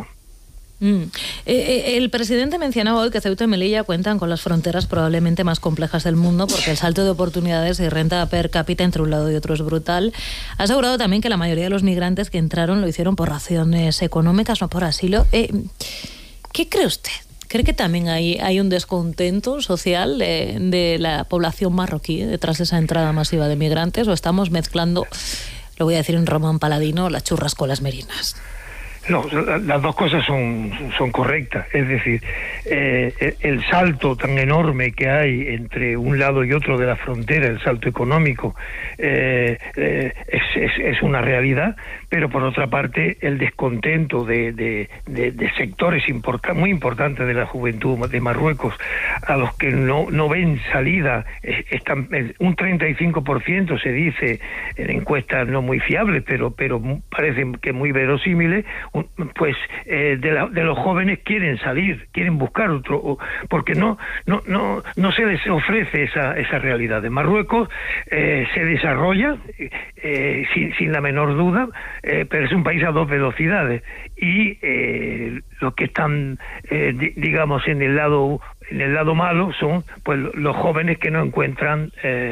El presidente mencionaba hoy que Ceuta y Melilla cuentan con las fronteras probablemente más complejas del mundo porque el salto de oportunidades y renta per cápita entre un lado y otro es brutal. Ha asegurado también que la mayoría de los migrantes que entraron lo hicieron por razones económicas, no por asilo. ¿Qué cree usted? ¿Cree que también hay un descontento social de la población marroquí detrás de esa entrada masiva de migrantes, o estamos mezclando, lo voy a decir en Román Paladino, las churras con las merinas? No, las dos cosas son correctas. Es decir, el salto tan enorme que hay entre un lado y otro de la frontera, el salto económico, es una realidad, pero por otra parte el descontento de sectores muy importantes de la juventud de Marruecos, a los que no ven salida, están un 35%, se dice en encuestas no muy fiables, pero parecen que muy verosímiles, de los jóvenes quieren salir, quieren buscar otro, porque no se les ofrece esa realidad. En Marruecos se desarrolla sin la menor duda, pero es un país a 2 velocidades, y los que están digamos en el lado malo son pues los jóvenes que no encuentran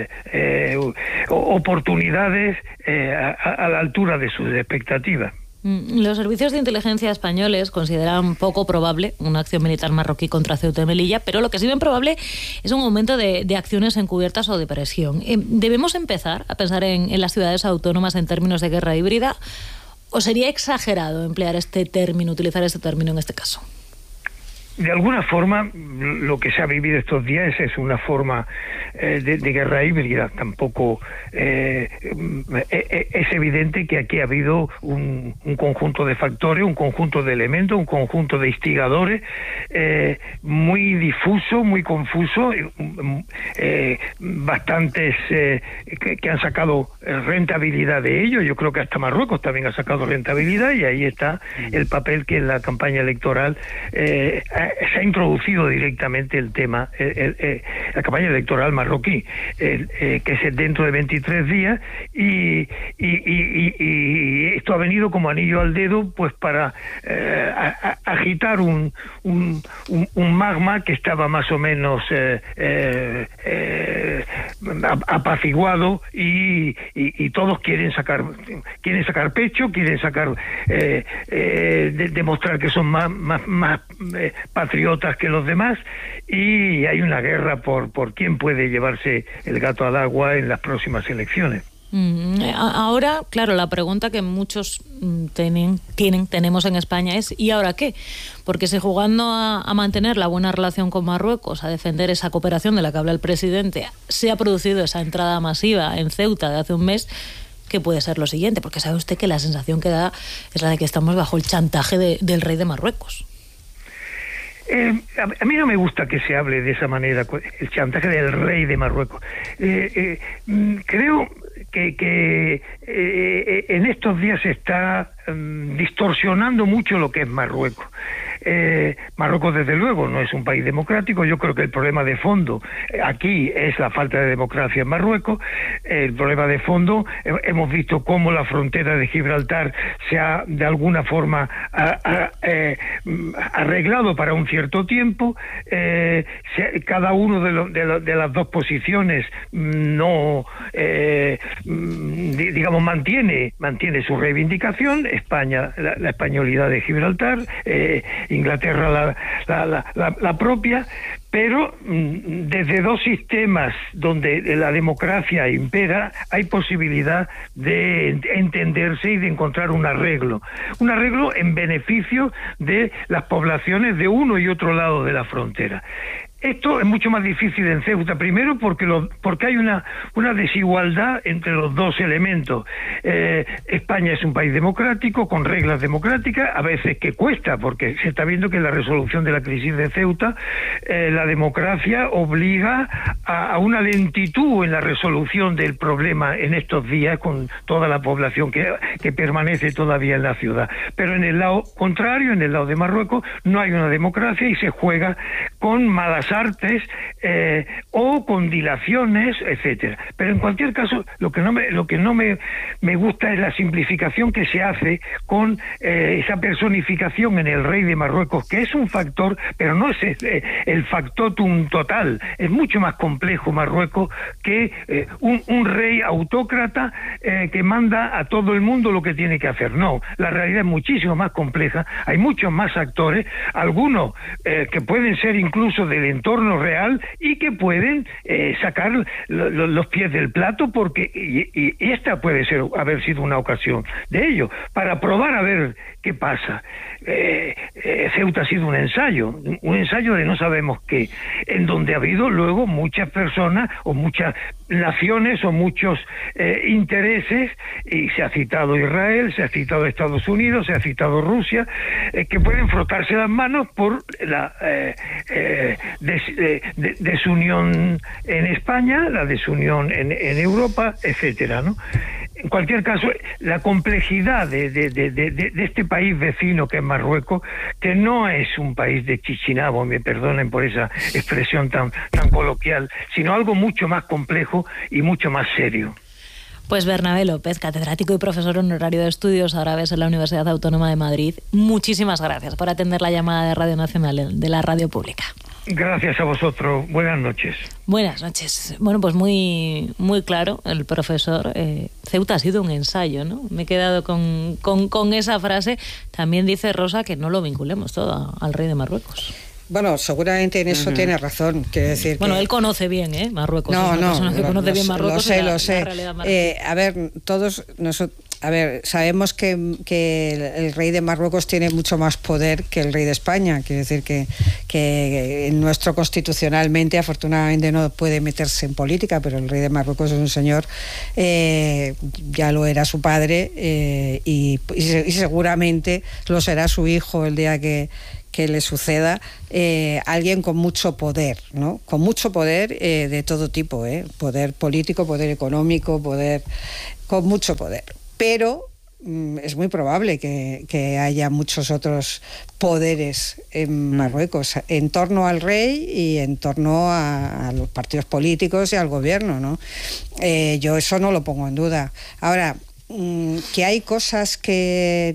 oportunidades a la altura de sus expectativas. Los servicios de inteligencia españoles consideran poco probable una acción militar marroquí contra Ceuta y Melilla, pero lo que sí ven probable es un aumento de acciones encubiertas o de presión. ¿Debemos empezar a pensar en las ciudades autónomas en términos de guerra híbrida, o sería exagerado emplear utilizar este término en este caso? De alguna forma, lo que se ha vivido estos días es una forma de guerra híbrida. Tampoco es evidente que aquí ha habido un conjunto de factores, un conjunto de elementos, un conjunto de instigadores muy difuso, muy confuso, bastantes que han sacado rentabilidad de ello. Yo creo que hasta Marruecos también ha sacado rentabilidad, y ahí está el papel que en la campaña electoral se ha introducido directamente el tema, la campaña electoral marroquí, que es dentro de 23 días, y esto ha venido como anillo al dedo, pues para agitar un magma que estaba más o menos apaciguado, y todos quieren sacar pecho, quieren demostrar que son más patriotas que los demás, y hay una guerra por quién puede llevarse el gato al agua en las próximas elecciones. Ahora, claro, la pregunta que muchos tenemos en España es ¿y ahora qué? Porque si jugando a mantener la buena relación con Marruecos, a defender esa cooperación de la que habla el presidente, se ha producido esa entrada masiva en Ceuta de hace un mes, ¿qué puede ser lo siguiente? Porque sabe usted que la sensación que da es la de que estamos bajo el chantaje del rey de Marruecos. A mí no me gusta que se hable de esa manera, el chantaje del rey de Marruecos. Creo que en estos días se está distorsionando mucho lo que es Marruecos. Marruecos, desde luego, no es un país democrático. Yo creo que el problema de fondo aquí es la falta de democracia en Marruecos. El problema de fondo, hemos visto cómo la frontera de Gibraltar se ha de alguna forma arreglado para un cierto tiempo. Cada uno de las dos posiciones no digamos mantiene su reivindicación. España, la españolidad de Gibraltar, Inglaterra la propia, pero desde dos sistemas donde la democracia impera hay posibilidad de entenderse y de encontrar un arreglo en beneficio de las poblaciones de uno y otro lado de la frontera. Esto es mucho más difícil en Ceuta, primero porque hay una desigualdad entre los dos elementos. España es un país democrático, con reglas democráticas, a veces que cuesta, porque se está viendo que en la resolución de la crisis de Ceuta la democracia obliga a una lentitud en la resolución del problema en estos días, con toda la población que permanece todavía en la ciudad. Pero en el lado contrario, en el lado de Marruecos, no hay una democracia y se juega con malas artes o con dilaciones, etcétera. Pero en cualquier caso, lo que no me gusta es la simplificación que se hace con esa personificación en el rey de Marruecos, que es un factor, pero no es el factotum total. Es mucho más complejo Marruecos que un rey autócrata que manda a todo el mundo lo que tiene que hacer. No, la realidad es muchísimo más compleja. Hay muchos más actores, algunos que pueden ser incluso del entorno real y que pueden sacar los pies del plato, porque y esta puede haber sido una ocasión de ello, para probar a ver qué pasa. Ceuta ha sido un ensayo de no sabemos qué, en donde ha habido luego muchas personas o muchas naciones o muchos intereses, y se ha citado Israel, se ha citado Estados Unidos, se ha citado Rusia, que pueden frotarse las manos por la desunión en España, la desunión en Europa, etcétera, ¿no? En cualquier caso, la complejidad de este país vecino que es Marruecos, que no es un país de Chichinabo, me perdonen por esa expresión tan coloquial, sino algo mucho más complejo y mucho más serio. Pues Bernabé López, catedrático y profesor honorario de Estudios Árabes en la Universidad Autónoma de Madrid, muchísimas gracias por atender la llamada de Radio Nacional de la Radio Pública. Gracias a vosotros. Buenas noches. Buenas noches. Bueno, pues muy claro el profesor. Ceuta ha sido un ensayo, ¿no? Me he quedado con esa frase. También dice Rosa que no lo vinculemos todo al rey de Marruecos. Bueno, seguramente en eso tiene razón. Quiero decir bueno, que... él conoce bien, Marruecos. No, es una persona que conoce bien Marruecos. Lo sé. A ver, todos nosotros... A ver, sabemos que el rey de Marruecos tiene mucho más poder que el rey de España. Quiero decir que nuestro constitucionalmente, afortunadamente, no puede meterse en política, pero el rey de Marruecos es un señor, ya lo era su padre, y seguramente lo será su hijo el día que le suceda, alguien con mucho poder, ¿no? Con mucho poder de todo tipo, poder político, poder económico, con mucho poder. Pero es muy probable que haya muchos otros poderes en Marruecos en torno al rey y en torno a los partidos políticos y al gobierno, ¿no? Yo eso no lo pongo en duda. Ahora, que hay cosas que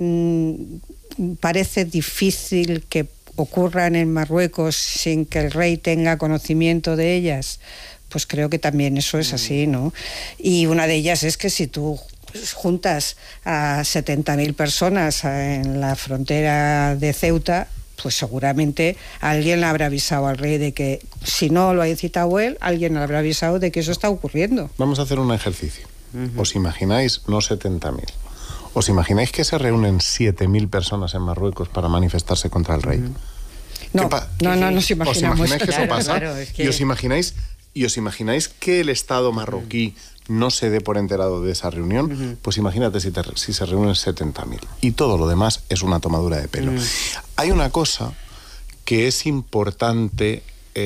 parece difícil que ocurran en Marruecos sin que el rey tenga conocimiento de ellas, pues creo que también eso es así, ¿no? Y una de ellas es que si tú juntas a 70.000 personas en la frontera de Ceuta, pues seguramente alguien le habrá avisado al rey de que, si no lo ha incitado él, alguien le habrá avisado de que eso está ocurriendo. Vamos a hacer un ejercicio. ¿Os imagináis, no 70.000, os imagináis que se reúnen 7.000 personas en Marruecos para manifestarse contra el rey? No nos imaginamos. ¿Os imagináis que eso pasa? Claro, es que... ¿Y os imagináis que el Estado marroquí no se dé por enterado de esa reunión? Pues imagínate si se reúnen 70.000. Y todo lo demás es una tomadura de pelo. Hay una cosa que es importante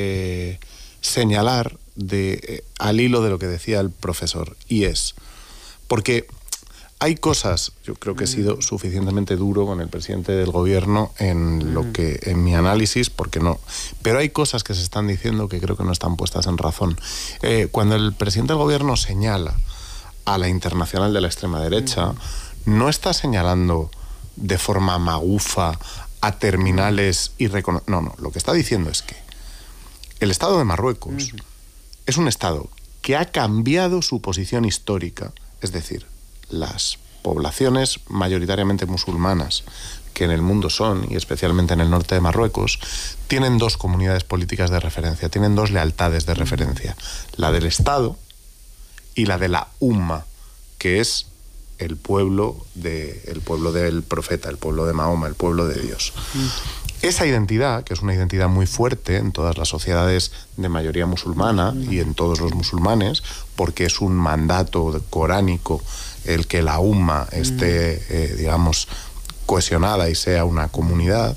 señalar al hilo de lo que decía el profesor, y es, porque hay cosas, yo creo que he sido suficientemente duro con el presidente del gobierno en mi análisis, porque no, pero hay cosas que se están diciendo que creo que no están puestas en razón. Cuando el presidente del gobierno señala a la internacional de la extrema derecha, no está señalando de forma magufa a terminales no, lo que está diciendo es que el Estado de Marruecos es un Estado que ha cambiado su posición histórica, es decir, las poblaciones mayoritariamente musulmanas que en el mundo son, y especialmente en el norte de Marruecos, tienen dos comunidades políticas de referencia, tienen dos lealtades de referencia, la del Estado y la de la Umma, que es el pueblo del profeta, el pueblo de Mahoma, el pueblo de Dios. Esa identidad, que es una identidad muy fuerte en todas las sociedades de mayoría musulmana y en todos los musulmanes, porque es un mandato coránico el que la Umma esté, digamos, cohesionada y sea una comunidad,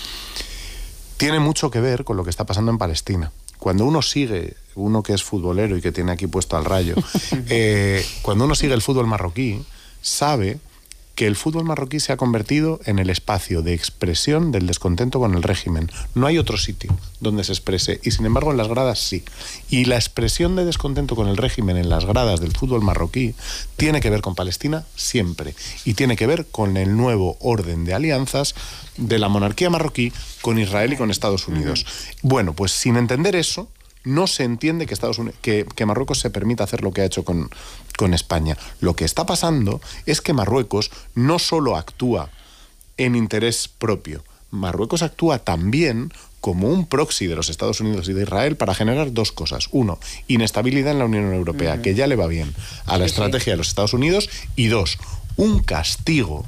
tiene mucho que ver con lo que está pasando en Palestina. Cuando uno que es futbolero y que tiene aquí puesto al rayo, cuando uno sigue el fútbol marroquí, sabe que el fútbol marroquí se ha convertido en el espacio de expresión del descontento con el régimen. No hay otro sitio donde se exprese, y sin embargo en las gradas sí. Y la expresión de descontento con el régimen en las gradas del fútbol marroquí tiene que ver con Palestina siempre, y tiene que ver con el nuevo orden de alianzas de la monarquía marroquí con Israel y con Estados Unidos. Bueno, pues sin entender eso, no se entiende que Marruecos se permita hacer lo que ha hecho con España. Lo que está pasando es que Marruecos no solo actúa en interés propio, Marruecos actúa también como un proxy de los Estados Unidos y de Israel para generar dos cosas. Uno, inestabilidad en la Unión Europea, que ya le va bien a la estrategia de los Estados Unidos, y dos, un castigo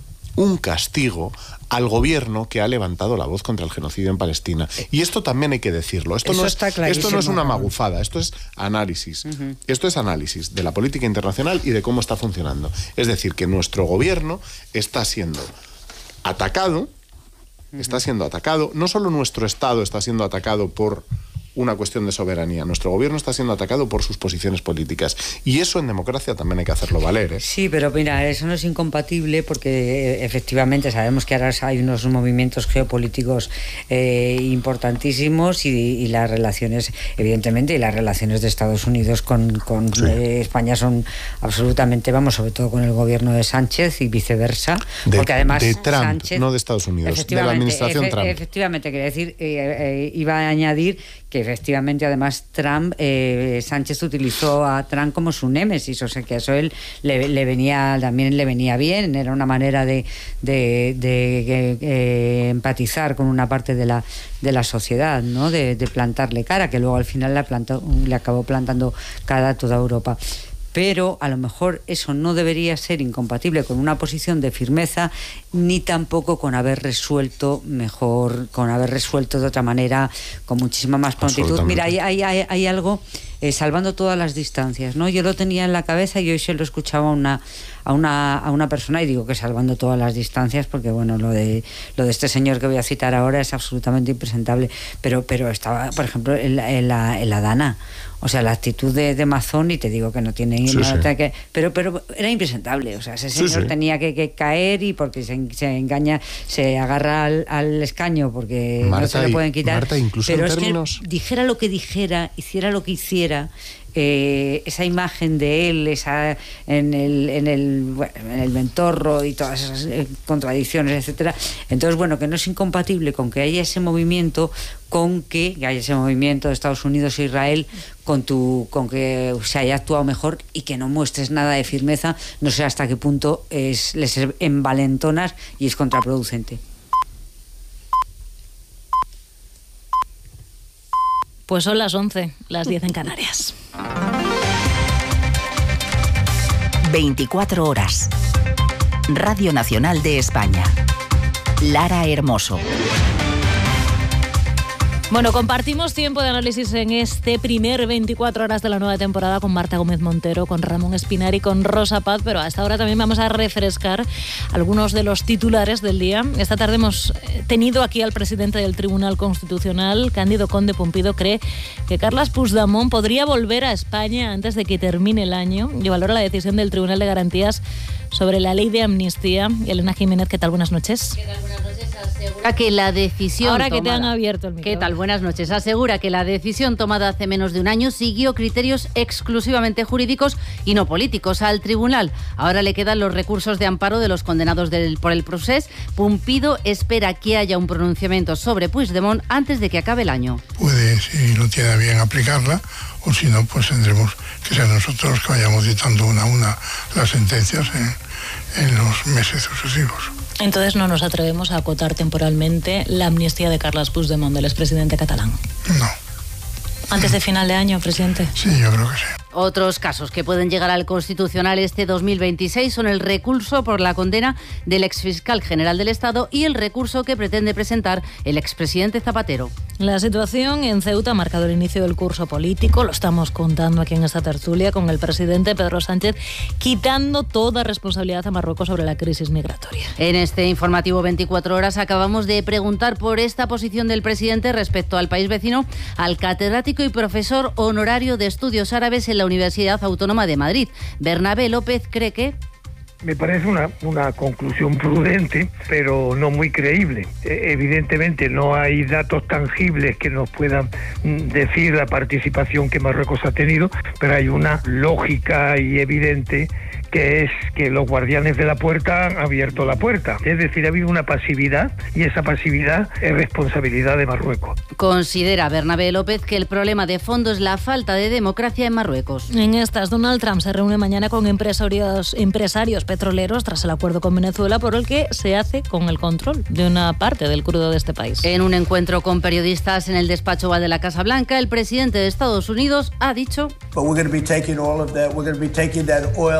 al gobierno que ha levantado la voz contra el genocidio en Palestina. Y esto también hay que decirlo. Esto no es una magufada, esto es análisis. Esto es análisis de la política internacional y de cómo está funcionando. Es decir, que nuestro gobierno está siendo atacado, no solo nuestro Estado está siendo atacado por una cuestión de soberanía. Nuestro gobierno está siendo atacado por sus posiciones políticas. Y eso en democracia también hay que hacerlo valer, ¿eh? Sí, pero mira, eso no es incompatible porque efectivamente sabemos que ahora hay unos movimientos geopolíticos importantísimos y las relaciones, evidentemente, y las relaciones de Estados Unidos con España son absolutamente, sobre todo con el gobierno de Sánchez y viceversa. Porque además de Trump, Sánchez, no de Estados Unidos, de la administración Trump. Efectivamente, quería decir, iba a añadir que efectivamente además Trump, Sánchez utilizó a Trump como su némesis, o sea que eso él le venía bien, era una manera de empatizar con una parte de la sociedad, ¿no? De plantarle cara, que luego al final le acabó plantando cara a toda Europa. Pero a lo mejor eso no debería ser incompatible con una posición de firmeza, ni tampoco con haber resuelto mejor, con haber resuelto de otra manera, con muchísima más prontitud. Mira, hay algo, salvando todas las distancias, ¿no? Yo lo tenía en la cabeza y hoy se lo escuchaba a una persona, y digo que salvando todas las distancias porque bueno, lo de este señor que voy a citar ahora es absolutamente impresentable, pero estaba, por ejemplo, en la Dana. O sea, la actitud de Mazón, y te digo que no tiene nada que... Pero era impresentable. O sea, ese señor tenía que caer, y porque se engaña, se agarra al escaño porque Marta, no se le pueden quitar. Marta, incluso pero en es términos... que dijera lo que dijera, hiciera lo que hiciera, esa imagen de él, esa en el Ventorro y todas esas contradicciones, etcétera. Entonces, bueno, que no es incompatible con que haya ese movimiento, de Estados Unidos e Israel, con que se haya actuado mejor y que no muestres nada de firmeza. No sé hasta qué punto les envalentonas y es contraproducente. Pues son las 11, las 10 en Canarias. 24 horas. Radio Nacional de España. Lara Hermoso. Bueno, compartimos tiempo de análisis en este primer 24 horas de la nueva temporada con Marta Gómez Montero, con Ramón Espinar y con Rosa Paz, pero a esta hora también vamos a refrescar algunos de los titulares del día. Esta tarde hemos tenido aquí al presidente del Tribunal Constitucional, Cándido Conde Pumpido. Cree que Carles Puigdemont podría volver a España antes de que termine el año y valora la decisión del Tribunal de Garantías sobre la ley de amnistía. Elena Jiménez, ¿qué tal? Buenas noches. ¿Qué tal? Buenas noches. Asegura que la decisión Ahora que tomada, te han abierto el micro. ¿Qué tal? Buenas noches. Asegura que la decisión tomada hace menos de un año siguió criterios exclusivamente jurídicos y no políticos al tribunal. Ahora le quedan los recursos de amparo de los condenados por el procés. Pumpido espera que haya un pronunciamiento sobre Puigdemont antes de que acabe el año. Puede, si no tiene a bien aplicarla, o si no, pues tendremos que ser nosotros los que vayamos dictando una a una las sentencias en los meses sucesivos. Entonces no nos atrevemos a acotar temporalmente la amnistía de Carles Puigdemont, del expresidente catalán. No. ¿Antes de final de año, presidente? Sí, yo creo que sí. Otros casos que pueden llegar al Constitucional este 2026 son el recurso por la condena del exfiscal general del Estado y el recurso que pretende presentar el expresidente Zapatero. La situación en Ceuta ha marcado el inicio del curso político. Lo estamos contando aquí en esta tertulia con el presidente Pedro Sánchez quitando toda responsabilidad a Marruecos sobre la crisis migratoria. En este informativo 24 horas acabamos de preguntar por esta posición del presidente respecto al país vecino al catedrático y profesor honorario de estudios árabes en la Universidad Autónoma de Madrid. Bernabé López cree que... Me parece una conclusión prudente, pero no muy creíble. Evidentemente no hay datos tangibles que nos puedan decir la participación que Marruecos ha tenido, pero hay una lógica y evidente que es que los guardianes de la puerta han abierto la puerta. Es decir, ha habido una pasividad y esa pasividad es responsabilidad de Marruecos. Considera Bernabé López que el problema de fondo es la falta de democracia en Marruecos. En estas, Donald Trump se reúne mañana con empresarios petroleros tras el acuerdo con Venezuela por el que se hace con el control de una parte del crudo de este país. En un encuentro con periodistas en el despacho Oval de la Casa Blanca, el presidente de Estados Unidos ha dicho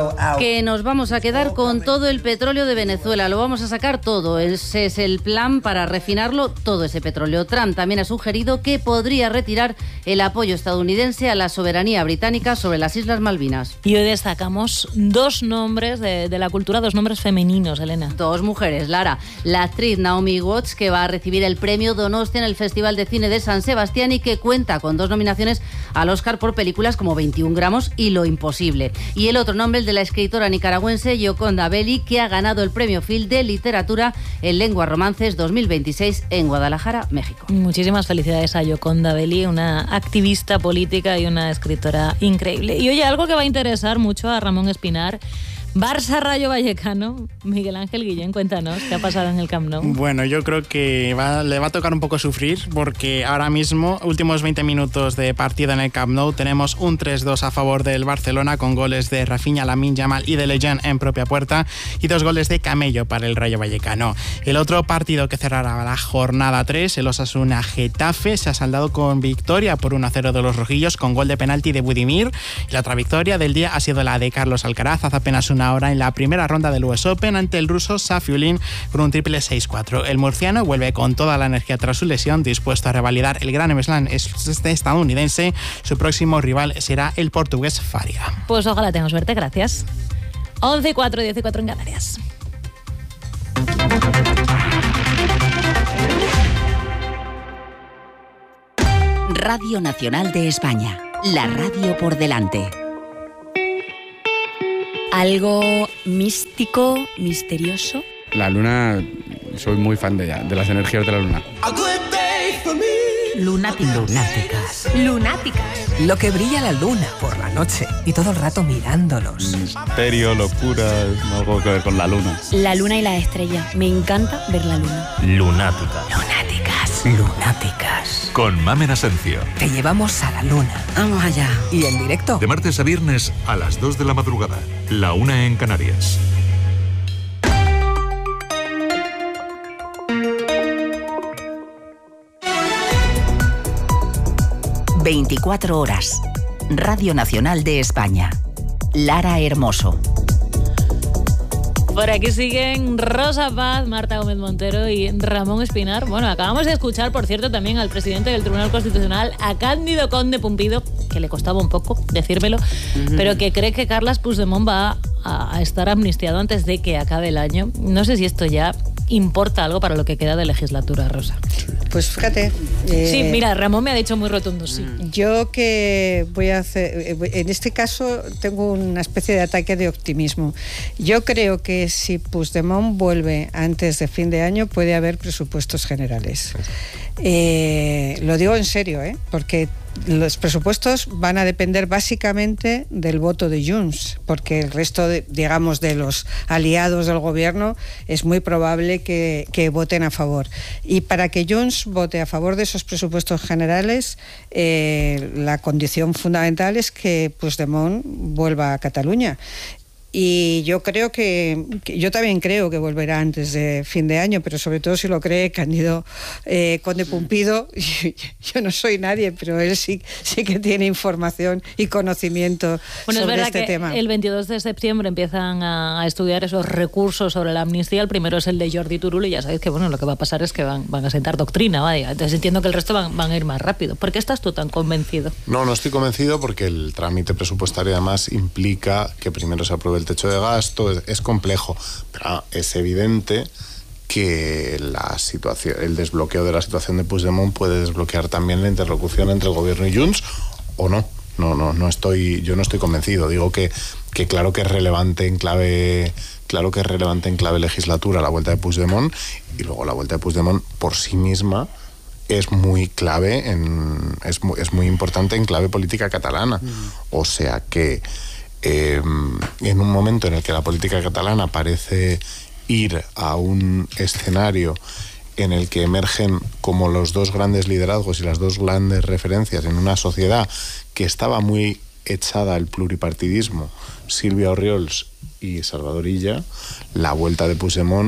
que nos vamos a quedar con todo el petróleo de Venezuela. Lo vamos a sacar todo. Ese es el plan para refinarlo, todo ese petróleo. Trump también ha sugerido que podría retirar el apoyo estadounidense a la soberanía británica sobre las Islas Malvinas. Y hoy destacamos dos nombres de la cultura, dos nombres femeninos, Elena. Dos mujeres, Lara. La actriz Naomi Watts, que va a recibir el premio Donostia en el Festival de Cine de San Sebastián y que cuenta con 2 nominaciones al Oscar por películas como 21 gramos y Lo imposible. Y el otro nombre, el de la escritora nicaragüense Yoconda Belli, que ha ganado el premio Phil de Literatura en Lenguas Romances 2026 en Guadalajara, México. Muchísimas felicidades a Yoconda Belli, una activista política y una escritora increíble. Y oye, algo que va a interesar mucho a Ramón Espinar: Barça Rayo Vallecano. Miguel Ángel Guillén, cuéntanos qué ha pasado en el Camp Nou. Bueno, yo creo que le va a tocar un poco sufrir, porque ahora mismo, últimos 20 minutos de partido en el Camp Nou, tenemos un 3-2 a favor del Barcelona, con goles de Rafinha, Lamine Yamal y de Lejeune en propia puerta, y 2 goles de Camello para el Rayo Vallecano. El otro partido que cerrará la jornada 3, el Osasuna Getafe, se ha saldado con victoria por 1-0 de los rojillos, con gol de penalti de Budimir. Y la otra victoria del día ha sido la de Carlos Alcaraz hace apenas una hora en la primera ronda del US Open ante el ruso Safiullin con un triple 6-4. El murciano vuelve con toda la energía tras su lesión, dispuesto a revalidar el Gran Slam estadounidense. Su próximo rival será el portugués Faria. Pues ojalá tenga suerte, gracias. 11:04, 10:04 en Canarias. Radio Nacional de España, la radio por delante. Algo místico, misterioso. La luna, soy muy fan de las energías de la luna. Lunáticas. Lo que brilla la luna por la noche y todo el rato mirándolos. Misterio, locura, algo que ver con la luna. La luna y las estrellas. Me encanta ver la luna. Lunáticas. Con Mamen Asencio. Te llevamos a la luna. Vamos allá. Y en directo. De martes a viernes a las 2 de la madrugada. La 1 en Canarias. ...24 horas... Radio Nacional de España. Lara Hermoso. Por aquí siguen Rosa Paz, Marta Gómez Montero y Ramón Espinar. Bueno, acabamos de escuchar, por cierto, también al presidente del Tribunal Constitucional, a Cándido Conde Pumpido, que le costaba un poco decírmelo, pero que cree que Carles Puigdemont va a estar amnistiado antes de que acabe el año. No sé si esto ya importa algo para lo que queda de legislatura, Rosa. Pues fíjate. Sí, mira, Ramón me ha dicho muy rotundo, sí. Yo que voy a hacer, en este caso tengo una especie de ataque de optimismo. Yo creo que si Puigdemont vuelve antes de fin de año puede haber presupuestos generales. Lo digo en serio, porque los presupuestos van a depender básicamente del voto de Junts, porque el resto, digamos, de los aliados del gobierno es muy probable que voten a favor. Y para que Junts vote a favor de esos presupuestos generales, la condición fundamental es que Puigdemont vuelva a Cataluña. Y yo creo yo también creo que volverá antes de fin de año, pero sobre todo si lo cree Cándido Conde Pumpido. Yo no soy nadie, pero él sí que tiene información y conocimiento sobre este tema. El 22 de septiembre empiezan a estudiar esos recursos sobre la amnistía. El primero es el de Jordi Turull y ya sabéis que lo que va a pasar es que van a sentar doctrina, vaya. Entonces entiendo que el resto van a ir más rápido. ¿Por qué estás tú tan convencido? No estoy convencido porque el trámite presupuestario además implica que primero se apruebe el techo de gasto, es complejo, pero es evidente que el desbloqueo de la situación de Puigdemont puede desbloquear también la interlocución entre el gobierno y Junts, o no. Yo no estoy convencido. Digo que claro que es relevante en clave legislatura la vuelta de Puigdemont, y luego la vuelta de Puigdemont por sí misma es muy clave, es muy importante en clave política catalana. O sea que en un momento en el que la política catalana parece ir a un escenario en el que emergen como los dos grandes liderazgos y las dos grandes referencias en una sociedad que estaba muy echada al pluripartidismo, Sílvia Orriols y Salvador Illa, la vuelta de Puigdemont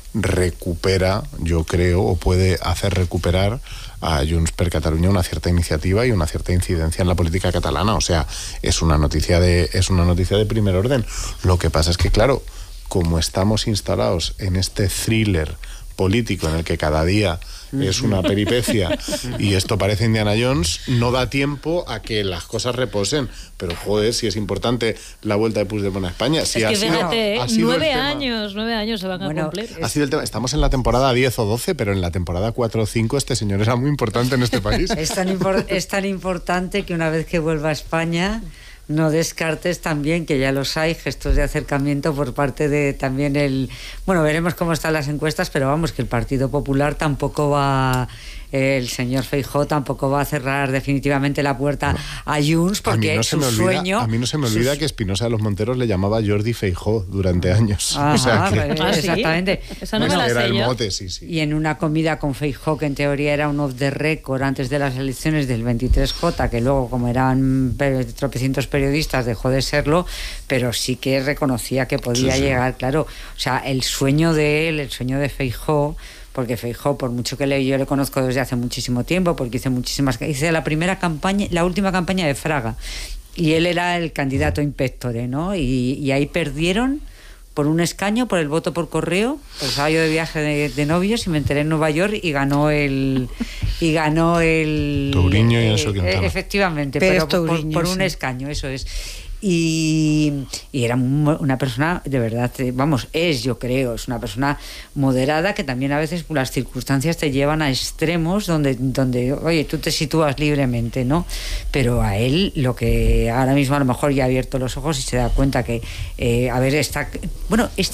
recupera, yo creo, o puede hacer recuperar a Junts per Catalunya una cierta iniciativa y una cierta incidencia en la política catalana. O sea, es una noticia de primer orden. Lo que pasa es que, claro, como estamos instalados en este thriller político en el que cada día es una peripecia y esto parece Indiana Jones, no da tiempo a que las cosas reposen. Pero joder, si es importante la vuelta de Puigdemont a España. Si es que fíjate, 9 años se van a cumplir. Ha sido el tema. Estamos en la temporada 10 o 12, pero en la temporada 4 o 5 este señor era muy importante en este país. Es tan importante que una vez que vuelva a España no descartes también, que ya los hay, gestos de acercamiento por parte de también bueno, veremos cómo están las encuestas, pero vamos, que el Partido Popular tampoco va, el señor Feijóo tampoco va a cerrar definitivamente la puerta a Junts, porque su sueño... A mí no se me olvida que Espinosa de los Monteros le llamaba Jordi Feijóo durante años. Ajá, o sea que... exactamente. Esa no me la era sé el yo. mote, sí. Y en una comida con Feijóo, que en teoría era un off the record antes de las elecciones del 23J, que luego, como eran tropecientos periodistas, dejó de serlo, pero sí que reconocía que podía llegar, claro. O sea, el sueño de él, el sueño de Feijóo, porque Feijóo, por mucho que yo le conozco desde hace muchísimo tiempo, porque hice la última campaña de Fraga, y él era el candidato inspectore, ¿no? Y ahí perdieron por un escaño, por el voto por correo. Pues estaba yo de viaje de novios y me enteré en Nueva York y ganó el Touriño y Enso Quintana. Efectivamente, pero por un escaño, eso es. Y era una persona, de verdad, vamos, yo creo, es una persona moderada, que también a veces las circunstancias te llevan a extremos donde oye, tú te sitúas libremente, ¿no? Pero a él, lo que ahora mismo a lo mejor ya ha abierto los ojos y se da cuenta que,